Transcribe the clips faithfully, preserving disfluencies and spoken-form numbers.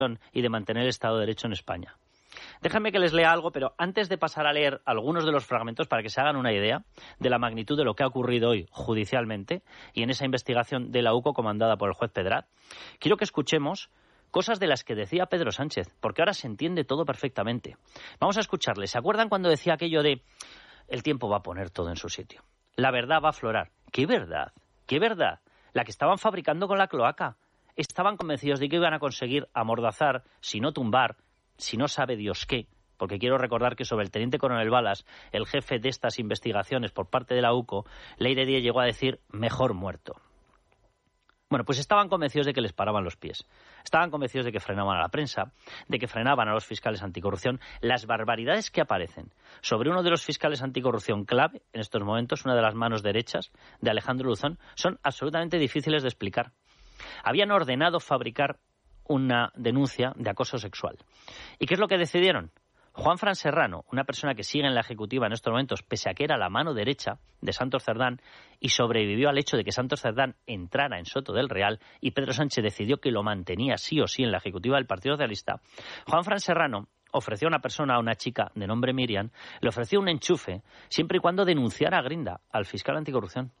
y de mantener el Estado de Derecho en España. Déjenme que les lea algo, pero antes de pasar a leer algunos de los fragmentos para que se hagan una idea de la magnitud de lo que ha ocurrido hoy judicialmente y en esa investigación de la U C O comandada por el juez Pedrat, quiero que escuchemos cosas de las que decía Pedro Sánchez, porque ahora se entiende todo perfectamente. Vamos a escucharle. ¿Se acuerdan cuando decía aquello de el tiempo va a poner todo en su sitio? La verdad va a aflorar. ¿Qué verdad? ¿Qué verdad? La que estaban fabricando con la cloaca. Estaban convencidos de que iban a conseguir amordazar, si no tumbar, si no sabe Dios qué, porque quiero recordar que sobre el teniente coronel Balas, el jefe de estas investigaciones por parte de la U C O, Leire Díez llegó a decir mejor muerto. Bueno, pues estaban convencidos de que les paraban los pies. Estaban convencidos de que frenaban a la prensa, de que frenaban a los fiscales anticorrupción. Las barbaridades que aparecen sobre uno de los fiscales anticorrupción clave en estos momentos, una de las manos derechas de Alejandro Luzón, son absolutamente difíciles de explicar. Habían ordenado fabricar una denuncia de acoso sexual. ¿Y qué es lo que decidieron? Juanfran Serrano, una persona que sigue en la ejecutiva en estos momentos, pese a que era la mano derecha de Santos Cerdán y sobrevivió al hecho de que Santos Cerdán entrara en Soto del Real y Pedro Sánchez decidió que lo mantenía sí o sí en la ejecutiva del Partido Socialista, Juanfran Serrano ofreció a una persona, a una chica de nombre Miriam, le ofreció un enchufe siempre y cuando denunciara a Grinda, al fiscal anticorrupción.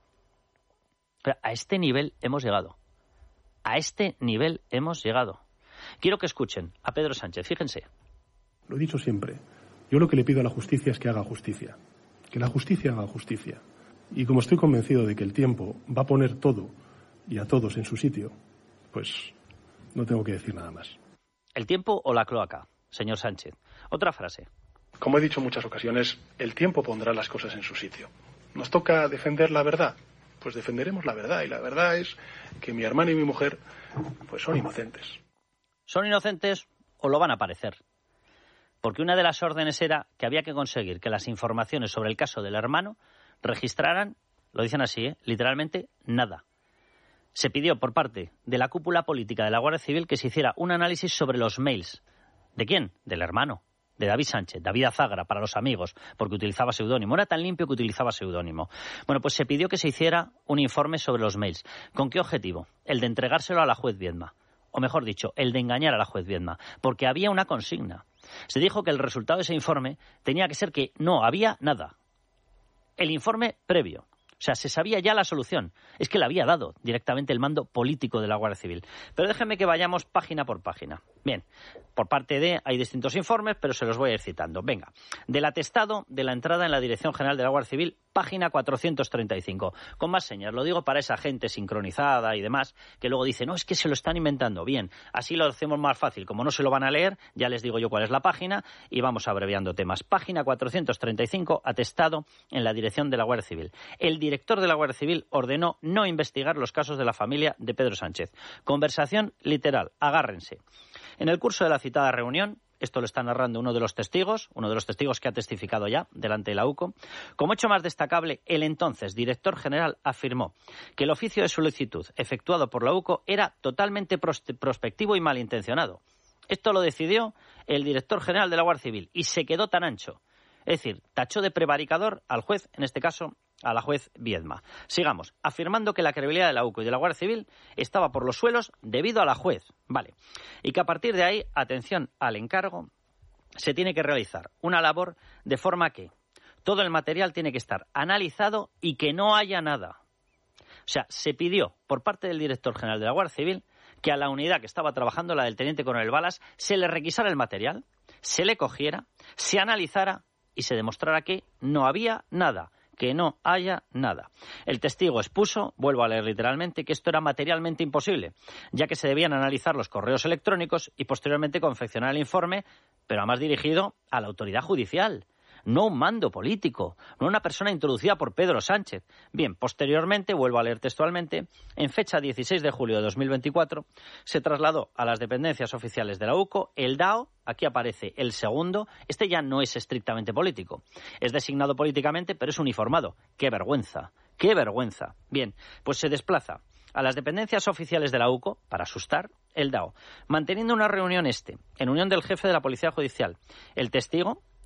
A este nivel hemos llegado. A este nivel hemos llegado. Quiero que escuchen a Pedro Sánchez, fíjense. Lo he dicho siempre. Yo lo que le pido a la justicia es que haga justicia. Que la justicia haga justicia. Y como estoy convencido de que el tiempo va a poner todo y a todos en su sitio, pues no tengo que decir nada más. ¿El tiempo o la cloaca, señor Sánchez? Otra frase. Como he dicho en muchas ocasiones, el tiempo pondrá las cosas en su sitio. ¿Nos toca defender la verdad? Pues defenderemos la verdad. Y la verdad es que mi hermano y mi mujer pues son inocentes. ¿Son inocentes o lo van a parecer? Porque una de las órdenes era que había que conseguir que las informaciones sobre el caso del hermano registraran, lo dicen así, ¿eh? literalmente, nada. Se pidió por parte de la cúpula política de la Guardia Civil que se hiciera un análisis sobre los mails. ¿De quién? Del hermano, de David Sánchez, David Azagra, para los amigos, porque utilizaba seudónimo. Era tan limpio que utilizaba seudónimo. Bueno, pues se pidió que se hiciera un informe sobre los mails. ¿Con qué objetivo? El de entregárselo a la juez Viedma. O mejor dicho, el de engañar a la juez Viedma. Porque había una consigna. Se dijo que el resultado de ese informe tenía que ser que no había nada. El informe previo. O sea, se sabía ya la solución. Es que le había dado directamente el mando político de la Guardia Civil. Pero déjenme que vayamos página por página. Bien, por parte de hay distintos informes, pero se los voy a ir citando. Venga, del atestado de la entrada en la Dirección General de la Guardia Civil, página cuatrocientos treinta y cinco. Con más señas, lo digo para esa gente sincronizada y demás, que luego dice, no, es que se lo están inventando. Bien, así lo hacemos más fácil. Como no se lo van a leer, ya les digo yo cuál es la página y vamos abreviando temas. Página cuatrocientos treinta y cinco, atestado en la Dirección de la Guardia Civil. El director de la Guardia Civil ordenó no investigar los casos de la familia de Pedro Sánchez. Conversación literal, agárrense. En el curso de la citada reunión, esto lo está narrando uno de los testigos, uno de los testigos que ha testificado ya delante de la U C O, como hecho más destacable, el entonces director general afirmó que el oficio de solicitud efectuado por la U C O era totalmente prospectivo y malintencionado. Esto lo decidió el director general de la Guardia Civil y se quedó tan ancho. Es decir, tachó de prevaricador al juez, en este caso a la juez Viedma. Sigamos, afirmando que la credibilidad de la U C O y de la Guardia Civil estaba por los suelos debido a la juez. Vale. Y que a partir de ahí, atención al encargo, se tiene que realizar una labor de forma que todo el material tiene que estar analizado y que no haya nada. O sea, se pidió por parte del director general de la Guardia Civil que a la unidad que estaba trabajando, la del teniente coronel Balas, se le requisara el material, se le cogiera, se analizara y se demostrara que no había nada. Que no haya nada. El testigo expuso, vuelvo a leer literalmente, que esto era materialmente imposible, ya que se debían analizar los correos electrónicos y posteriormente confeccionar el informe, pero además dirigido a la autoridad judicial, no un mando político, no una persona introducida por Pedro Sánchez. Bien, posteriormente, vuelvo a leer textualmente, en fecha dieciséis de julio de dos mil veinticuatro, se trasladó a las dependencias oficiales de la U C O el D A O, aquí aparece el segundo, este ya no es estrictamente político, es designado políticamente, pero es uniformado. ¡Qué vergüenza! ¡Qué vergüenza! Bien, pues se desplaza a las dependencias oficiales de la U C O para asustar el D A O, manteniendo una reunión este, en unión del jefe de la Policía Judicial, el testigo,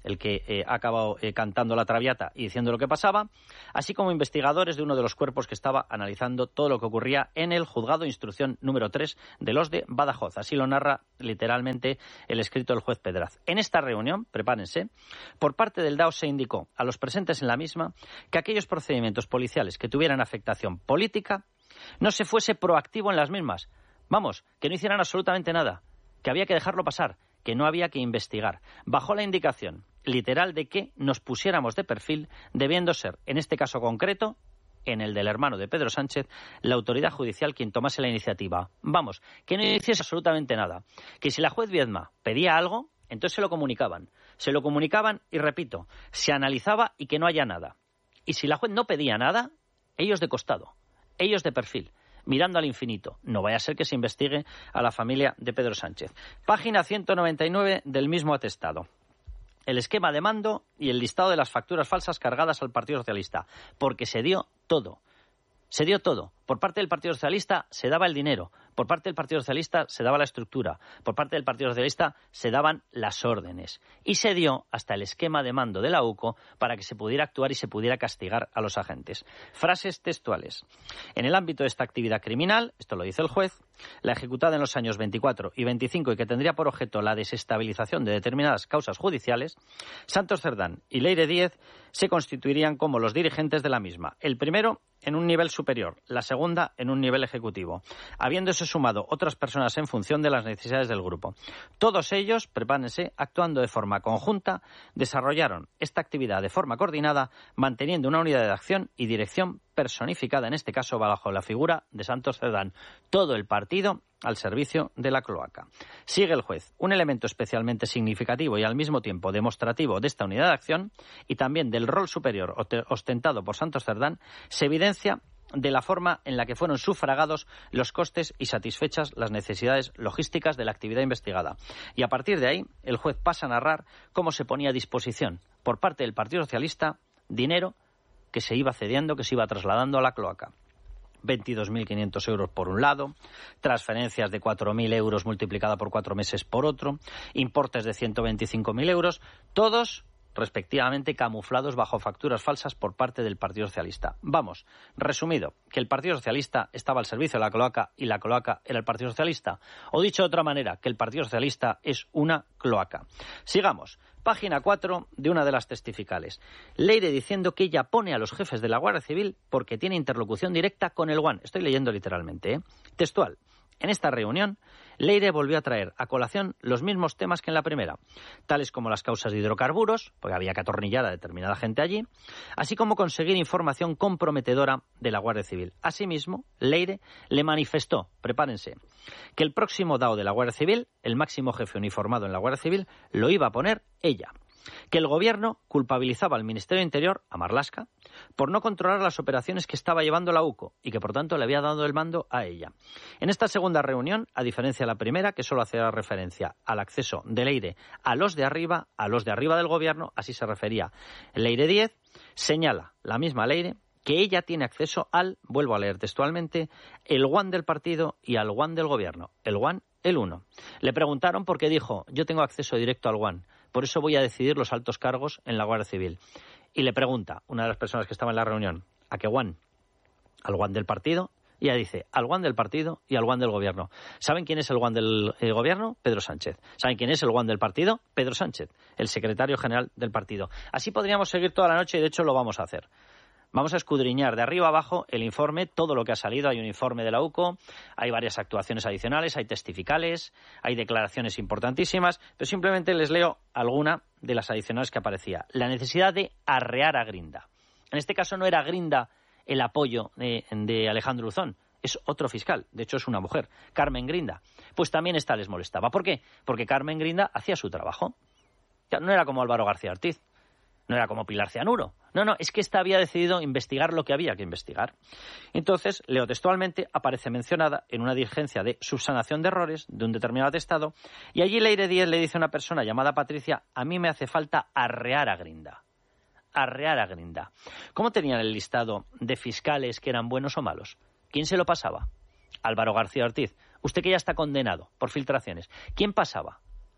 el que eh, ha acabado eh, cantando la traviata y diciendo lo que pasaba, así como investigadores de uno de los cuerpos que estaba analizando todo lo que ocurría en el juzgado de instrucción número tres de los de Badajoz. Así lo narra literalmente el escrito del juez Pedraz. En esta reunión, prepárense, por parte del D A O se indicó a los presentes en la misma que aquellos procedimientos policiales que tuvieran afectación política no se fuese proactivo en las mismas. Vamos, que no hicieran absolutamente nada, que había que dejarlo pasar, que no había que investigar, bajo la indicación literal de que nos pusiéramos de perfil, debiendo ser, en este caso concreto, en el del hermano de Pedro Sánchez, la autoridad judicial quien tomase la iniciativa. Vamos, que no hiciese absolutamente nada. Que si la juez Viedma pedía algo, entonces se lo comunicaban. Se lo comunicaban y, repito, se analizaba y que no haya nada. Y si la juez no pedía nada, ellos de costado, ellos de perfil, mirando al infinito. No vaya a ser que se investigue a la familia de Pedro Sánchez. Página ciento noventa y nueve del mismo atestado. El esquema de mando y el listado de las facturas falsas cargadas al Partido Socialista. Porque se dio todo. Se dio todo. Por parte del Partido Socialista se daba el dinero. Por parte del Partido Socialista se daba la estructura. Por parte del Partido Socialista se daban las órdenes. Y se dio hasta el esquema de mando de la U C O para que se pudiera actuar y se pudiera castigar a los agentes. Frases textuales. En el ámbito de esta actividad criminal, esto lo dice el juez, la ejecutada en los años veinticuatro y veinticinco y que tendría por objeto la desestabilización de determinadas causas judiciales, Santos Cerdán y Leire Díez se constituirían como los dirigentes de la misma. El primero en un nivel superior, la segunda en un nivel ejecutivo, habiéndose sumado otras personas en función de las necesidades del grupo. Todos ellos, prepárense, actuando de forma conjunta, desarrollaron esta actividad de forma coordinada, manteniendo una unidad de acción y dirección personificada, en este caso bajo la figura de Santos Cerdán. Todo el partido al servicio de la cloaca. Sigue el juez. Un elemento especialmente significativo y al mismo tiempo demostrativo de esta unidad de acción y también del rol superior ostentado por Santos Cerdán se evidencia de la forma en la que fueron sufragados los costes y satisfechas las necesidades logísticas de la actividad investigada. Y a partir de ahí, el juez pasa a narrar cómo se ponía a disposición por parte del Partido Socialista dinero que se iba cediendo, que se iba trasladando a la cloaca. veintidós mil quinientos euros por un lado, transferencias de cuatro mil euros multiplicada por cuatro meses por otro, importes de ciento veinticinco mil euros, todos respectivamente camuflados bajo facturas falsas por parte del Partido Socialista. Vamos, resumido, que el Partido Socialista estaba al servicio de la cloaca y la cloaca era el Partido Socialista. O dicho de otra manera, que el Partido Socialista es una cloaca. Sigamos. Página cuatro de una de las testificales. Leire diciendo que ella pone a los jefes de la Guardia Civil porque tiene interlocución directa con el Guan. Estoy leyendo literalmente, ¿eh? Textual. En esta reunión, Leire volvió a traer a colación los mismos temas que en la primera, tales como las causas de hidrocarburos, porque había que atornillar a determinada gente allí, así como conseguir información comprometedora de la Guardia Civil. Asimismo, Leire le manifestó, prepárense, que el próximo D A O de la Guardia Civil, el máximo jefe uniformado en la Guardia Civil, lo iba a poner ella. Que el Gobierno culpabilizaba al Ministerio de Interior, a Marlaska, por no controlar las operaciones que estaba llevando la U C O y que, por tanto, le había dado el mando a ella. En esta segunda reunión, a diferencia de la primera, que solo hacía referencia al acceso de Leire a los de arriba, a los de arriba del Gobierno, así se refería Leire Díez, señala la misma Leire que ella tiene acceso al, vuelvo a leer textualmente, el Guan del partido y al Guan del Gobierno. El Guan, el uno. Le preguntaron por qué dijo, yo tengo acceso directo al Guan. Por eso voy a decidir los altos cargos en la Guardia Civil. Y le pregunta una de las personas que estaba en la reunión, ¿a qué Guan? ¿Al Guan del partido? Y ella dice, al Guan del partido y al Guan del Gobierno. ¿Saben quién es el Guan del eh, Gobierno? Pedro Sánchez. ¿Saben quién es el Guan del partido? Pedro Sánchez, el secretario general del partido. Así podríamos seguir toda la noche y de hecho lo vamos a hacer. Vamos a escudriñar de arriba abajo el informe, todo lo que ha salido. Hay un informe de la U C O, hay varias actuaciones adicionales, hay testificales, hay declaraciones importantísimas, pero simplemente les leo alguna de las adicionales que aparecía. La necesidad de arrear a Grinda. En este caso no era Grinda el apoyo de, de Alejandro Luzón, es otro fiscal, de hecho es una mujer, Carmen Grinda. Pues también esta les molestaba. ¿Por qué? Porque Carmen Grinda hacía su trabajo. No era como Álvaro García Ortiz. No era como Pilar Cianuro. No, no, es que esta había decidido investigar lo que había que investigar. Entonces, leo textualmente, aparece mencionada en una diligencia de subsanación de errores de un determinado atestado, y allí Leire Díez le dice a una persona llamada Patricia, a mí me hace falta arrear a Grinda. Arrear a Grinda. ¿Cómo tenían el listado de fiscales que eran buenos o malos? ¿Quién se lo pasaba? Álvaro García Ortiz. Usted que ya está condenado por filtraciones. ¿Quién pasaba?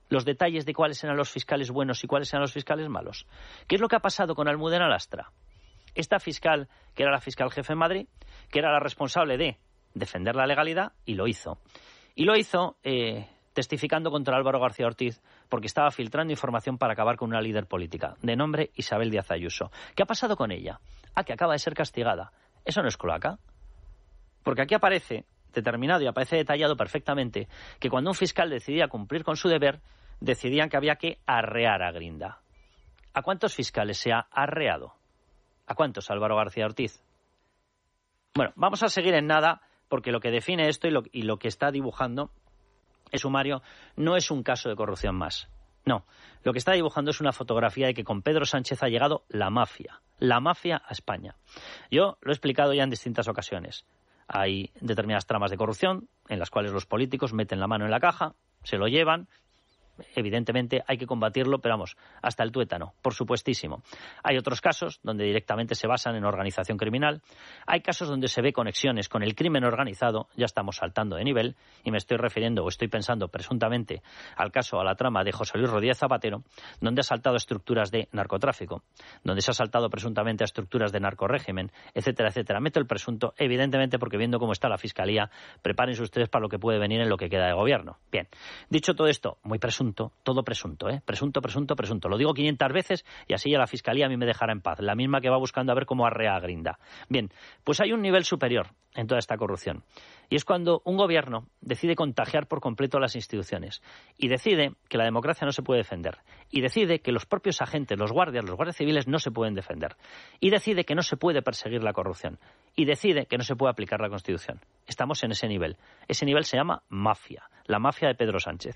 los detalles de cuáles eran los fiscales buenos y cuáles eran los fiscales malos. ¿Qué es lo que ha pasado con Almudena Lastra? Esta fiscal, que era la fiscal jefe en Madrid, que era la responsable de defender la legalidad, y lo hizo. Y lo hizo eh, testificando contra Álvaro García Ortiz, porque estaba filtrando información para acabar con una líder política, de nombre Isabel Díaz Ayuso. ¿Qué ha pasado con ella? Ah, que acaba de ser castigada. ¿Eso no es cloaca? Porque aquí aparece determinado y aparece detallado perfectamente que cuando un fiscal decidía cumplir con su deber, decidían que había que arrear a Grinda. ¿A cuántos fiscales se ha arreado? ¿A cuántos, Álvaro García Ortiz? Bueno, vamos a seguir en nada, porque lo que define esto y lo, y lo que está dibujando el sumario no es un caso de corrupción más. No, lo que está dibujando es una fotografía de que con Pedro Sánchez ha llegado la mafia, la mafia a España. Yo lo he explicado ya en distintas ocasiones. Hay determinadas tramas de corrupción en las cuales los políticos meten la mano en la caja, se lo llevan. Evidentemente hay que combatirlo, pero vamos, hasta el tuétano, por supuestísimo. Hay otros casos donde directamente se basan en organización criminal. Hay casos donde se ve conexiones con el crimen organizado. Ya estamos saltando de nivel y me estoy refiriendo o estoy pensando presuntamente al caso, a la trama de José Luis Rodríguez Zapatero, donde ha saltado estructuras de narcotráfico, donde se ha saltado presuntamente a estructuras de narcorrégimen, etcétera, etcétera. Meto el presunto, evidentemente, porque viendo cómo está la Fiscalía, prepárense ustedes para lo que puede venir en lo que queda de gobierno. Bien, dicho todo esto, muy presunto, todo presunto, ¿eh? Presunto, presunto, presunto. Lo digo quinientas veces y así ya la Fiscalía a mí me dejará en paz. La misma que va buscando a ver cómo arrea a Grinda. Bien, pues hay un nivel superior en toda esta corrupción. Y es cuando un gobierno decide contagiar por completo a las instituciones y decide que la democracia no se puede defender. Y decide que los propios agentes, los guardias, los guardias civiles no se pueden defender. Y decide que no se puede perseguir la corrupción. Y decide que no se puede aplicar la Constitución. Estamos en ese nivel. Ese nivel se llama mafia. La mafia de Pedro Sánchez.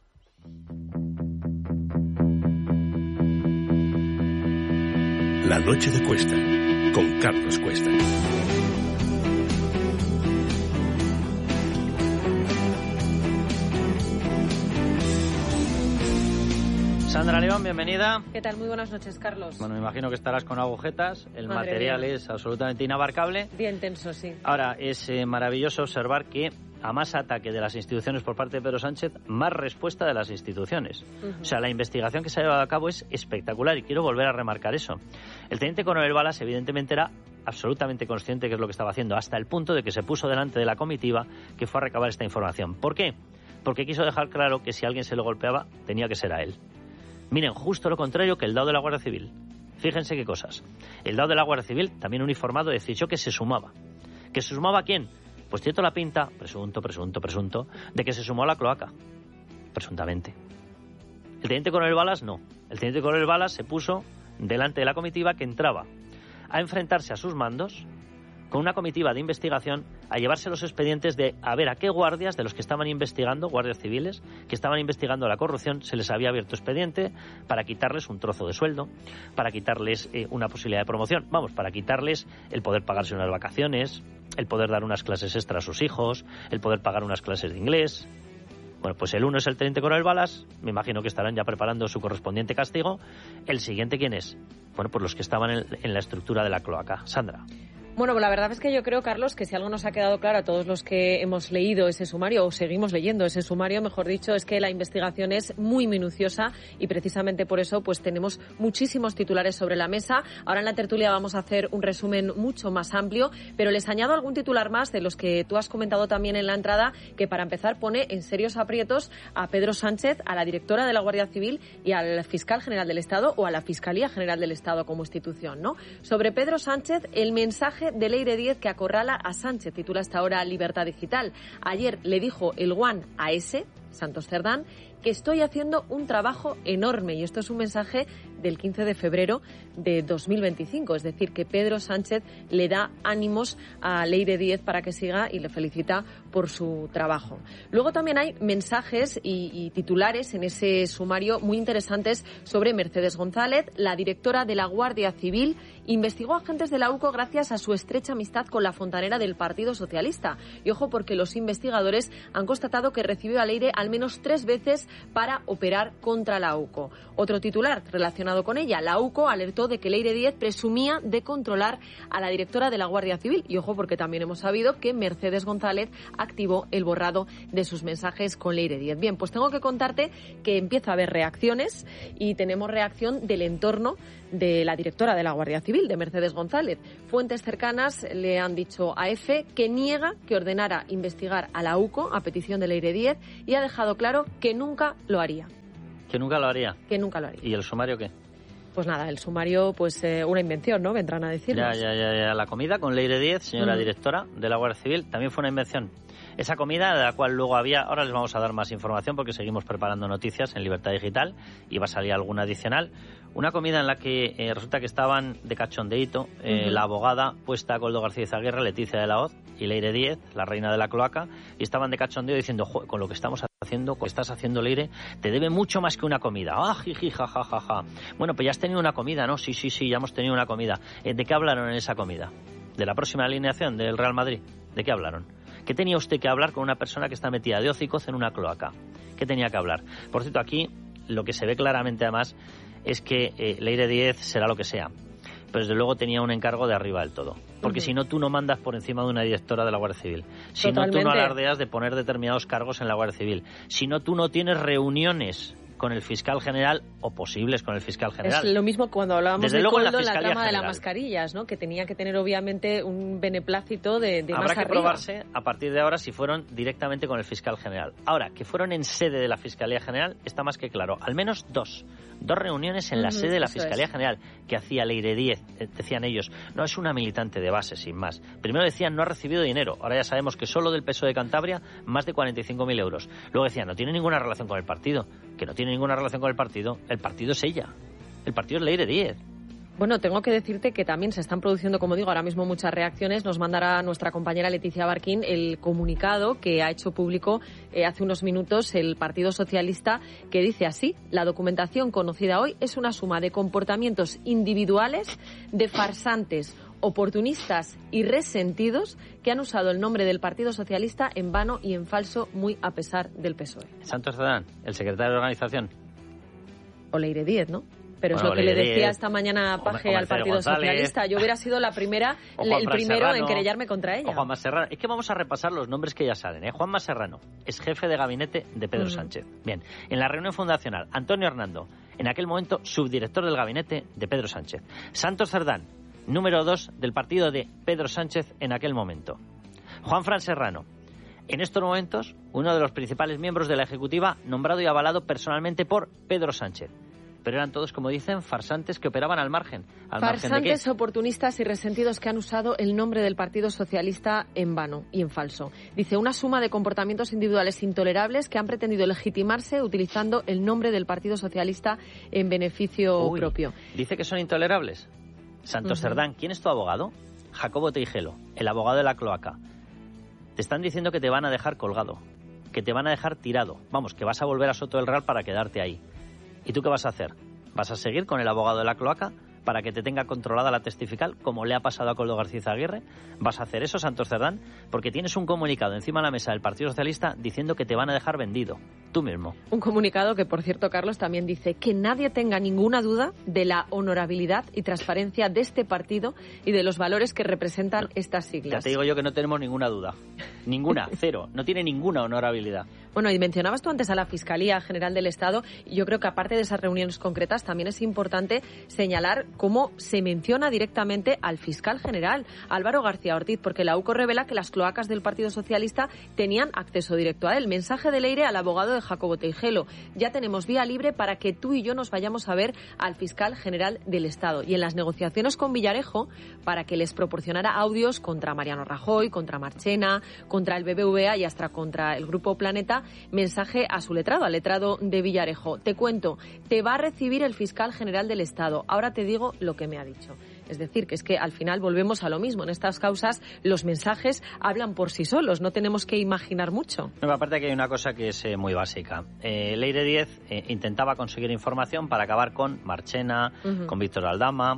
La noche de Cuesta, con Carlos Cuesta. Sandra León, bienvenida. ¿Qué tal? Muy buenas noches, Carlos. Bueno, me imagino que estarás con agujetas. El Madre material mía. es absolutamente inabarcable. Bien tenso, sí. Ahora, es eh, maravilloso observar que a más ataque de las instituciones por parte de Pedro Sánchez, más respuesta de las instituciones. Uh-huh. O sea, la investigación que se ha llevado a cabo es espectacular y quiero volver a remarcar eso. El teniente coronel Balas evidentemente era absolutamente consciente de qué es lo que estaba haciendo, hasta el punto de que se puso delante de la comitiva que fue a recabar esta información. ¿Por qué? Porque quiso dejar claro que si alguien se lo golpeaba, tenía que ser a él. Miren, justo lo contrario que el dado de la Guardia Civil. Fíjense qué cosas. El dado de la Guardia Civil, también uniformado, decidió que se sumaba. ¿Que se sumaba a quién? Pues tiene toda la pinta, presunto, presunto, presunto, de que se sumó a la cloaca. Presuntamente. El teniente coronel Balas no. El teniente coronel Balas se puso delante de la comitiva que entraba a enfrentarse a sus mandos con una comitiva de investigación a llevarse los expedientes de a ver a qué guardias de los que estaban investigando, guardias civiles, que estaban investigando la corrupción, se les había abierto expediente para quitarles un trozo de sueldo, para quitarles eh, una posibilidad de promoción, vamos, para quitarles el poder pagarse unas vacaciones, el poder dar unas clases extra a sus hijos, el poder pagar unas clases de inglés. Bueno, pues el uno es el teniente coronel Balas, me imagino que estarán ya preparando su correspondiente castigo. El siguiente, ¿quién es? Bueno, pues los que estaban en, en la estructura de la cloaca. Sandra. Bueno, la verdad es que yo creo, Carlos, que si algo nos ha quedado claro a todos los que hemos leído ese sumario, o seguimos leyendo ese sumario, mejor dicho, es que la investigación es muy minuciosa y precisamente por eso pues tenemos muchísimos titulares sobre la mesa. Ahora en la tertulia vamos a hacer un resumen mucho más amplio, pero les añado algún titular más de los que tú has comentado también en la entrada, que para empezar pone en serios aprietos a Pedro Sánchez, a la directora de la Guardia Civil y al fiscal general del Estado o a la Fiscalía General del Estado como institución, ¿no? Sobre Pedro Sánchez, el mensaje de Leire Díez que acorrala a Sánchez, titula hasta ahora Libertad Digital. Ayer le dijo el guan a ese, Santos Cerdán, que estoy haciendo un trabajo enorme, y esto es un mensaje del quince de febrero de dos mil veinticinco, es decir, que Pedro Sánchez le da ánimos a Leire Díez para que siga y le felicita por su trabajo. Luego también hay mensajes y, y titulares en ese sumario muy interesantes sobre Mercedes González, la directora de la Guardia Civil, investigó a agentes de la U C O gracias a su estrecha amistad con la fontanera del Partido Socialista. Y ojo, porque los investigadores han constatado que recibió a Leire al menos tres veces para operar contra la UCO. Otro titular relacionado con ella, la UCO alertó de que Leire Díez presumía de controlar a la directora de la Guardia Civil. Y ojo, porque también hemos sabido que Mercedes González activó el borrado de sus mensajes con Leire Díez. Bien, pues tengo que contarte que empieza a haber reacciones y tenemos reacción del entorno de la directora de la Guardia Civil, de Mercedes González. Fuentes cercanas le han dicho a EFE que niega que ordenara investigar a la UCO a petición de Leire Díez y ha dejado claro que nunca lo haría. ¿Que nunca lo haría? Que nunca lo haría. ¿Y el sumario qué? Pues nada, el sumario, pues eh, una invención, ¿no? Vendrán a decirnos. Ya, ya, ya, ya. La comida con Leire Díez, señora Mm. directora de la Guardia Civil, también fue una invención. Esa comida, de la cual luego había, ahora les vamos a dar más información porque seguimos preparando noticias en Libertad Digital y va a salir alguna adicional. Una comida en la que eh, resulta que estaban de cachondeíto eh, Uh-huh. la abogada puesta Coldo García Izaguirre, Leticia de la Hoz y Leire Díez, la reina de la cloaca, y estaban de cachondeo diciendo, "Jo, con lo que estamos haciendo, con lo que estás haciendo, Leire, te debe mucho más que una comida. Ah, jiji, jajajaja. Ja, ja. Bueno, pues ya has tenido una comida, ¿no? Sí, sí, sí, ya hemos tenido una comida. Eh, ¿De qué hablaron en esa comida? ¿De la próxima alineación del Real Madrid? ¿De qué hablaron? ¿Qué tenía usted que hablar con una persona que está metida de hocicos en una cloaca? ¿Qué tenía que hablar? Por cierto, aquí lo que se ve claramente además es que eh, Leire Díez será lo que sea, pero desde luego tenía un encargo de arriba del todo. Porque uh-huh. si no, tú no mandas por encima de una directora de la Guardia Civil. Si Totalmente. no, tú no alardeas de poner determinados cargos en la Guardia Civil. Si no, tú no tienes reuniones con el fiscal general o posibles con el fiscal general. Es lo mismo cuando hablábamos Desde de luego en la Coldo en la, Fiscalía trama de las General. mascarillas, ¿no? Que tenía que tener obviamente un beneplácito de, de Habrá más que arriba. probarse a partir de ahora si fueron directamente con el fiscal general. Ahora, que fueron en sede de la Fiscalía General está más que claro. Al menos dos. Dos reuniones en la Uh-huh, sede de la eso Fiscalía es. General que hacía Leire Díez, eh, decían ellos. No es una militante de base, sin más. Primero decían no ha recibido dinero. Ahora ya sabemos que solo del P S O E de Cantabria más de cuarenta y cinco mil euros. Luego decían no tiene ninguna relación con el partido. Que no tiene ninguna relación con el partido. El partido es ella. El partido es Leire Díez. Bueno, tengo que decirte que también se están produciendo, como digo, ahora mismo muchas reacciones. Nos mandará nuestra compañera Leticia Barquín el comunicado que ha hecho público eh, hace unos minutos el Partido Socialista, que dice así: la documentación conocida hoy es una suma de comportamientos individuales de farsantes, oportunistas y resentidos que han usado el nombre del Partido Socialista en vano y en falso, muy a pesar del P S O E. Santos Cerdán, el secretario de organización. O Leire Díez, ¿no? Pero Bueno, es lo que Leire le decía Díez, esta mañana o- Paje o al Mercedes Partido González. Socialista. Yo hubiera sido la primera, O el Juanfran primero en Serrano, querellarme contra O ella. Juanma Serrano. Es que vamos a repasar los nombres que ya salen. ¿eh? Juanma Serrano es jefe de gabinete de Pedro Mm. Sánchez. Bien, en la reunión fundacional, Antonio Hernando, en aquel momento subdirector del gabinete de Pedro Sánchez. Santos Cerdán, número dos del partido de Pedro Sánchez en aquel momento. Juanfran Serrano, en estos momentos, uno de los principales miembros de la Ejecutiva, nombrado y avalado personalmente por Pedro Sánchez. Pero eran todos, como dicen, farsantes que operaban al margen. ¿Al margen de qué? Farsantes, oportunistas y resentidos que han usado el nombre del Partido Socialista en vano y en falso. Dice, una suma de comportamientos individuales intolerables que han pretendido legitimarse utilizando el nombre del Partido Socialista en beneficio Uy, propio. Dice que son intolerables. Santos Ujú. Cerdán, ¿quién es tu abogado? Jacobo Teijelo, el abogado de la cloaca. Te están diciendo que te van a dejar colgado, que te van a dejar tirado. Vamos, que vas a volver a Soto del Real para quedarte ahí. ¿Y tú qué vas a hacer? ¿Vas a seguir con el abogado de la cloaca para que te tenga controlada la testifical, como le ha pasado a Coldo García Izaguirre? ¿Vas a hacer eso, Santos Cerdán? Porque tienes un comunicado encima de la mesa del Partido Socialista diciendo que te van a dejar vendido. Tú mismo. Un comunicado que, por cierto, Carlos, también dice que nadie tenga ninguna duda de la honorabilidad y transparencia de este partido y de los valores que representan estas Ya siglas. te digo yo que no tenemos ninguna duda. Ninguna, cero. No tiene ninguna honorabilidad. Bueno, y mencionabas tú antes a la Fiscalía General del Estado, y yo creo que aparte de esas reuniones concretas también es importante señalar cómo se menciona directamente al fiscal general, Álvaro García Ortiz, porque la UCO revela que las cloacas del Partido Socialista tenían acceso directo a él. Mensaje de Leire al abogado de Jacobo Teijelo: ya tenemos vía libre para que tú y yo nos vayamos a ver al fiscal general del Estado. Y en las negociaciones con Villarejo, para que les proporcionara audios contra Mariano Rajoy, contra Marchena, contra el B B V A y hasta contra el Grupo Planeta, mensaje a su letrado, al letrado de Villarejo: te cuento, te va a recibir el fiscal general del Estado, ahora te digo lo que me ha dicho. Es decir, que es que al final volvemos a lo mismo. En estas causas los mensajes hablan por sí solos, no tenemos que imaginar mucho. No, aparte que hay una cosa que es eh, muy básica. Eh, Leire Díez eh, intentaba conseguir información para acabar con Marchena, Uh-huh. con Víctor Aldama,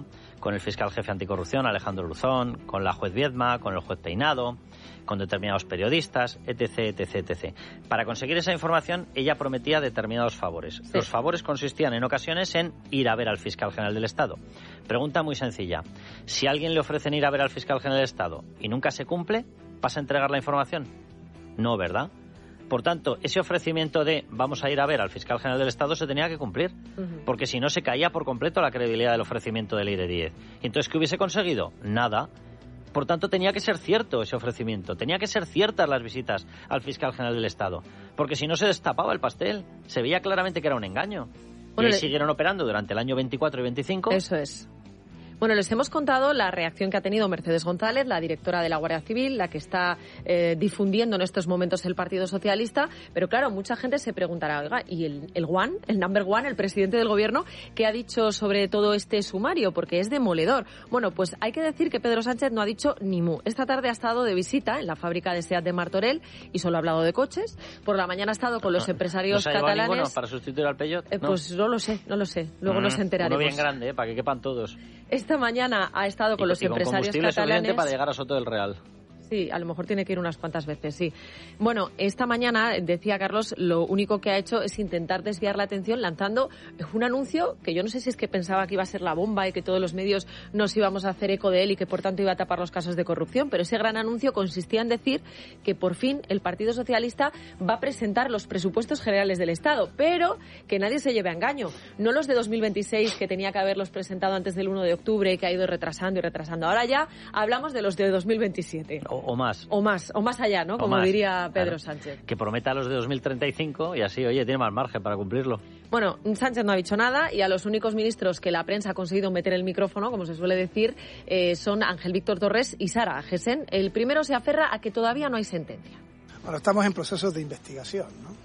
con el fiscal jefe anticorrupción, Alejandro Luzón, con la juez Viedma, con el juez Peinado, con determinados periodistas, etc, etc, etcétera. Para conseguir esa información, ella prometía determinados favores. Sí. Los favores consistían en ocasiones en ir a ver al fiscal general del Estado. Pregunta muy sencilla. Si a alguien le ofrecen ir a ver al fiscal general del Estado y nunca se cumple, ¿vas a entregar la información? No, ¿verdad? Por tanto, ese ofrecimiento de vamos a ir a ver al fiscal general del Estado se tenía que cumplir, uh-huh. porque si no se caía por completo la credibilidad del ofrecimiento de Ley de diez. ¿Y entonces qué hubiese conseguido? Nada. Por tanto, tenía que ser cierto ese ofrecimiento, tenía que ser ciertas las visitas al fiscal general del Estado, porque si no se destapaba el pastel, se veía claramente que era un engaño. Bueno, y le... siguieron operando durante el año veinticuatro y veinticinco. Eso es. Bueno, les hemos contado la reacción que ha tenido Mercedes González, la directora de la Guardia Civil, la que está eh, difundiendo en estos momentos el Partido Socialista, pero claro, mucha gente se preguntará, oiga, ¿y el, el one, el number one, el presidente del Gobierno, qué ha dicho sobre todo este sumario? Porque es demoledor. Bueno, pues hay que decir que Pedro Sánchez no ha dicho ni mu. Esta tarde ha estado de visita en la fábrica de SEAT de Martorell y solo ha hablado de coches. Por la mañana ha estado con los empresarios ¿No se ha catalanes. Ninguno para sustituir al Peugeot? Eh, ¿No? Pues no lo sé, no lo sé. Luego mm, nos enteraremos. Uno bien grande, ¿eh? Para que quepan todos. Esta mañana ha estado con y, los y empresarios con catalanes para llegar a Soto del Real. Sí, a lo mejor tiene que ir unas cuantas veces, sí. Bueno, esta mañana, decía Carlos, lo único que ha hecho es intentar desviar la atención lanzando un anuncio que yo no sé si es que pensaba que iba a ser la bomba y que todos los medios nos íbamos a hacer eco de él y que por tanto iba a tapar los casos de corrupción, pero ese gran anuncio consistía en decir que por fin el Partido Socialista va a presentar los presupuestos generales del Estado, pero que nadie se lleve a engaño. No los de dos mil veintiséis, que tenía que haberlos presentado antes del uno de octubre y que ha ido retrasando y retrasando. Ahora ya hablamos de los de dos mil veintisiete. O, o más. O más, o más allá, ¿no? O Como más, diría Pedro claro. Sánchez. Que prometa los de dos mil treinta y cinco y así, oye, tiene más margen para cumplirlo. Bueno, Sánchez no ha dicho nada y a los únicos ministros que la prensa ha conseguido meter el micrófono, como se suele decir, eh, son Ángel Víctor Torres y Sara Agesen. El primero se aferra a que todavía no hay sentencia. Bueno, estamos en procesos de investigación, ¿no?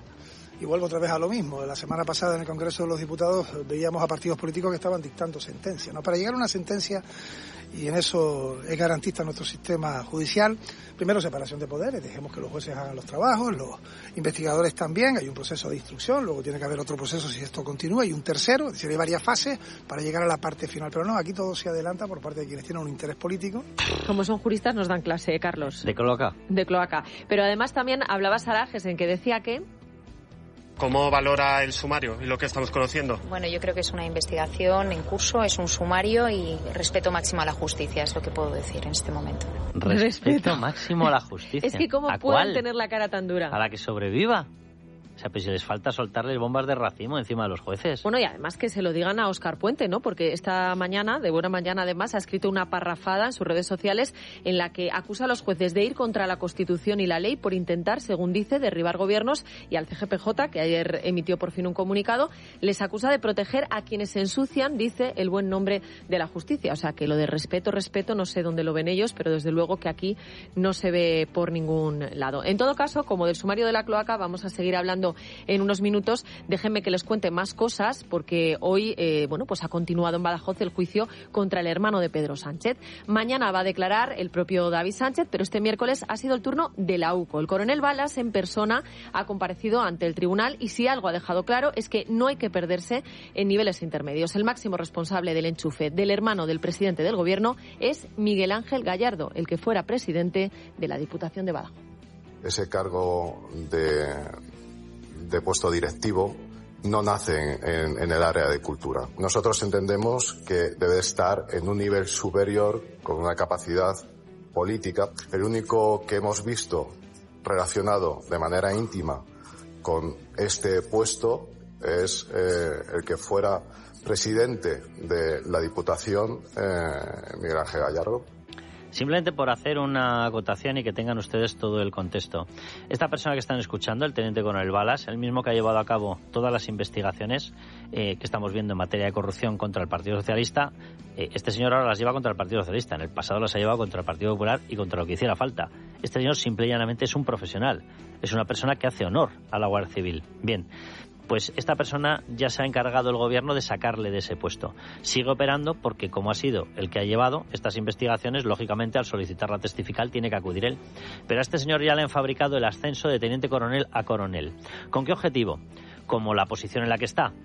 Y vuelvo otra vez a lo mismo. La semana pasada en el Congreso de los Diputados veíamos a partidos políticos que estaban dictando sentencia, ¿no? Para llegar a una sentencia, y en eso es garantista nuestro sistema judicial, primero separación de poderes, dejemos que los jueces hagan los trabajos, los investigadores también, hay un proceso de instrucción, luego tiene que haber otro proceso si esto continúa, y un tercero, es decir, hay varias fases para llegar a la parte final. Pero no, aquí todo se adelanta por parte de quienes tienen un interés político. Como son juristas nos dan clase, ¿eh, Carlos? De cloaca. De cloaca. Pero además también hablaba Sara Agesen, que decía que... ¿Cómo valora el sumario y lo que estamos conociendo? Bueno, yo creo que es una investigación en curso, es un sumario y respeto máximo a la justicia, es lo que puedo decir en este momento. Respeto, respeto. máximo a la justicia. Es que ¿cómo pueden cuál? tener la cara tan dura? A la que sobreviva. O sea, pues si les falta soltarles bombas de racimo encima de los jueces. Bueno, y además que se lo digan a Óscar Puente, ¿no? Porque esta mañana, de buena mañana además, ha escrito una parrafada en sus redes sociales en la que acusa a los jueces de ir contra la Constitución y la ley por intentar, según dice, derribar gobiernos, y al C G P J, que ayer emitió por fin un comunicado, les acusa de proteger a quienes se ensucian, dice, el buen nombre de la justicia. O sea, que lo de respeto, respeto, no sé dónde lo ven ellos, pero desde luego que aquí no se ve por ningún lado. En todo caso, como del sumario de la cloaca, vamos a seguir hablando en unos minutos. Déjenme que les cuente más cosas, porque hoy eh, bueno, pues ha continuado en Badajoz el juicio contra el hermano de Pedro Sánchez. Mañana va a declarar el propio David Sánchez, pero este miércoles ha sido el turno de la U C O. El coronel Balas en persona ha comparecido ante el tribunal y si algo ha dejado claro es que no hay que perderse en niveles intermedios. El máximo responsable del enchufe del hermano del presidente del Gobierno es Miguel Ángel Gallardo, el que fuera presidente de la Diputación de Badajoz. Ese cargo de de puesto directivo no nace en, en el área de cultura. Nosotros entendemos que debe estar en un nivel superior con una capacidad política. El único que hemos visto relacionado de manera íntima con este puesto es eh, el que fuera presidente de la Diputación, eh, Miguel Ángel Gallardo. Simplemente por hacer una acotación y que tengan ustedes todo el contexto. Esta persona que están escuchando, el teniente coronel Balas, el mismo que ha llevado a cabo todas las investigaciones eh, que estamos viendo en materia de corrupción contra el Partido Socialista, eh, este señor ahora las lleva contra el Partido Socialista. En el pasado las ha llevado contra el Partido Popular y contra lo que hiciera falta. Este señor simple y llanamente es un profesional. Es una persona que hace honor a la Guardia Civil. Bien. Pues esta persona ya se ha encargado el gobierno de sacarle de ese puesto. Sigue operando porque, como ha sido el que ha llevado estas investigaciones, lógicamente al solicitar la testifical tiene que acudir él. Pero a este señor ya le han fabricado el ascenso de teniente coronel a coronel. ¿Con qué objetivo? Como la posición en la que está,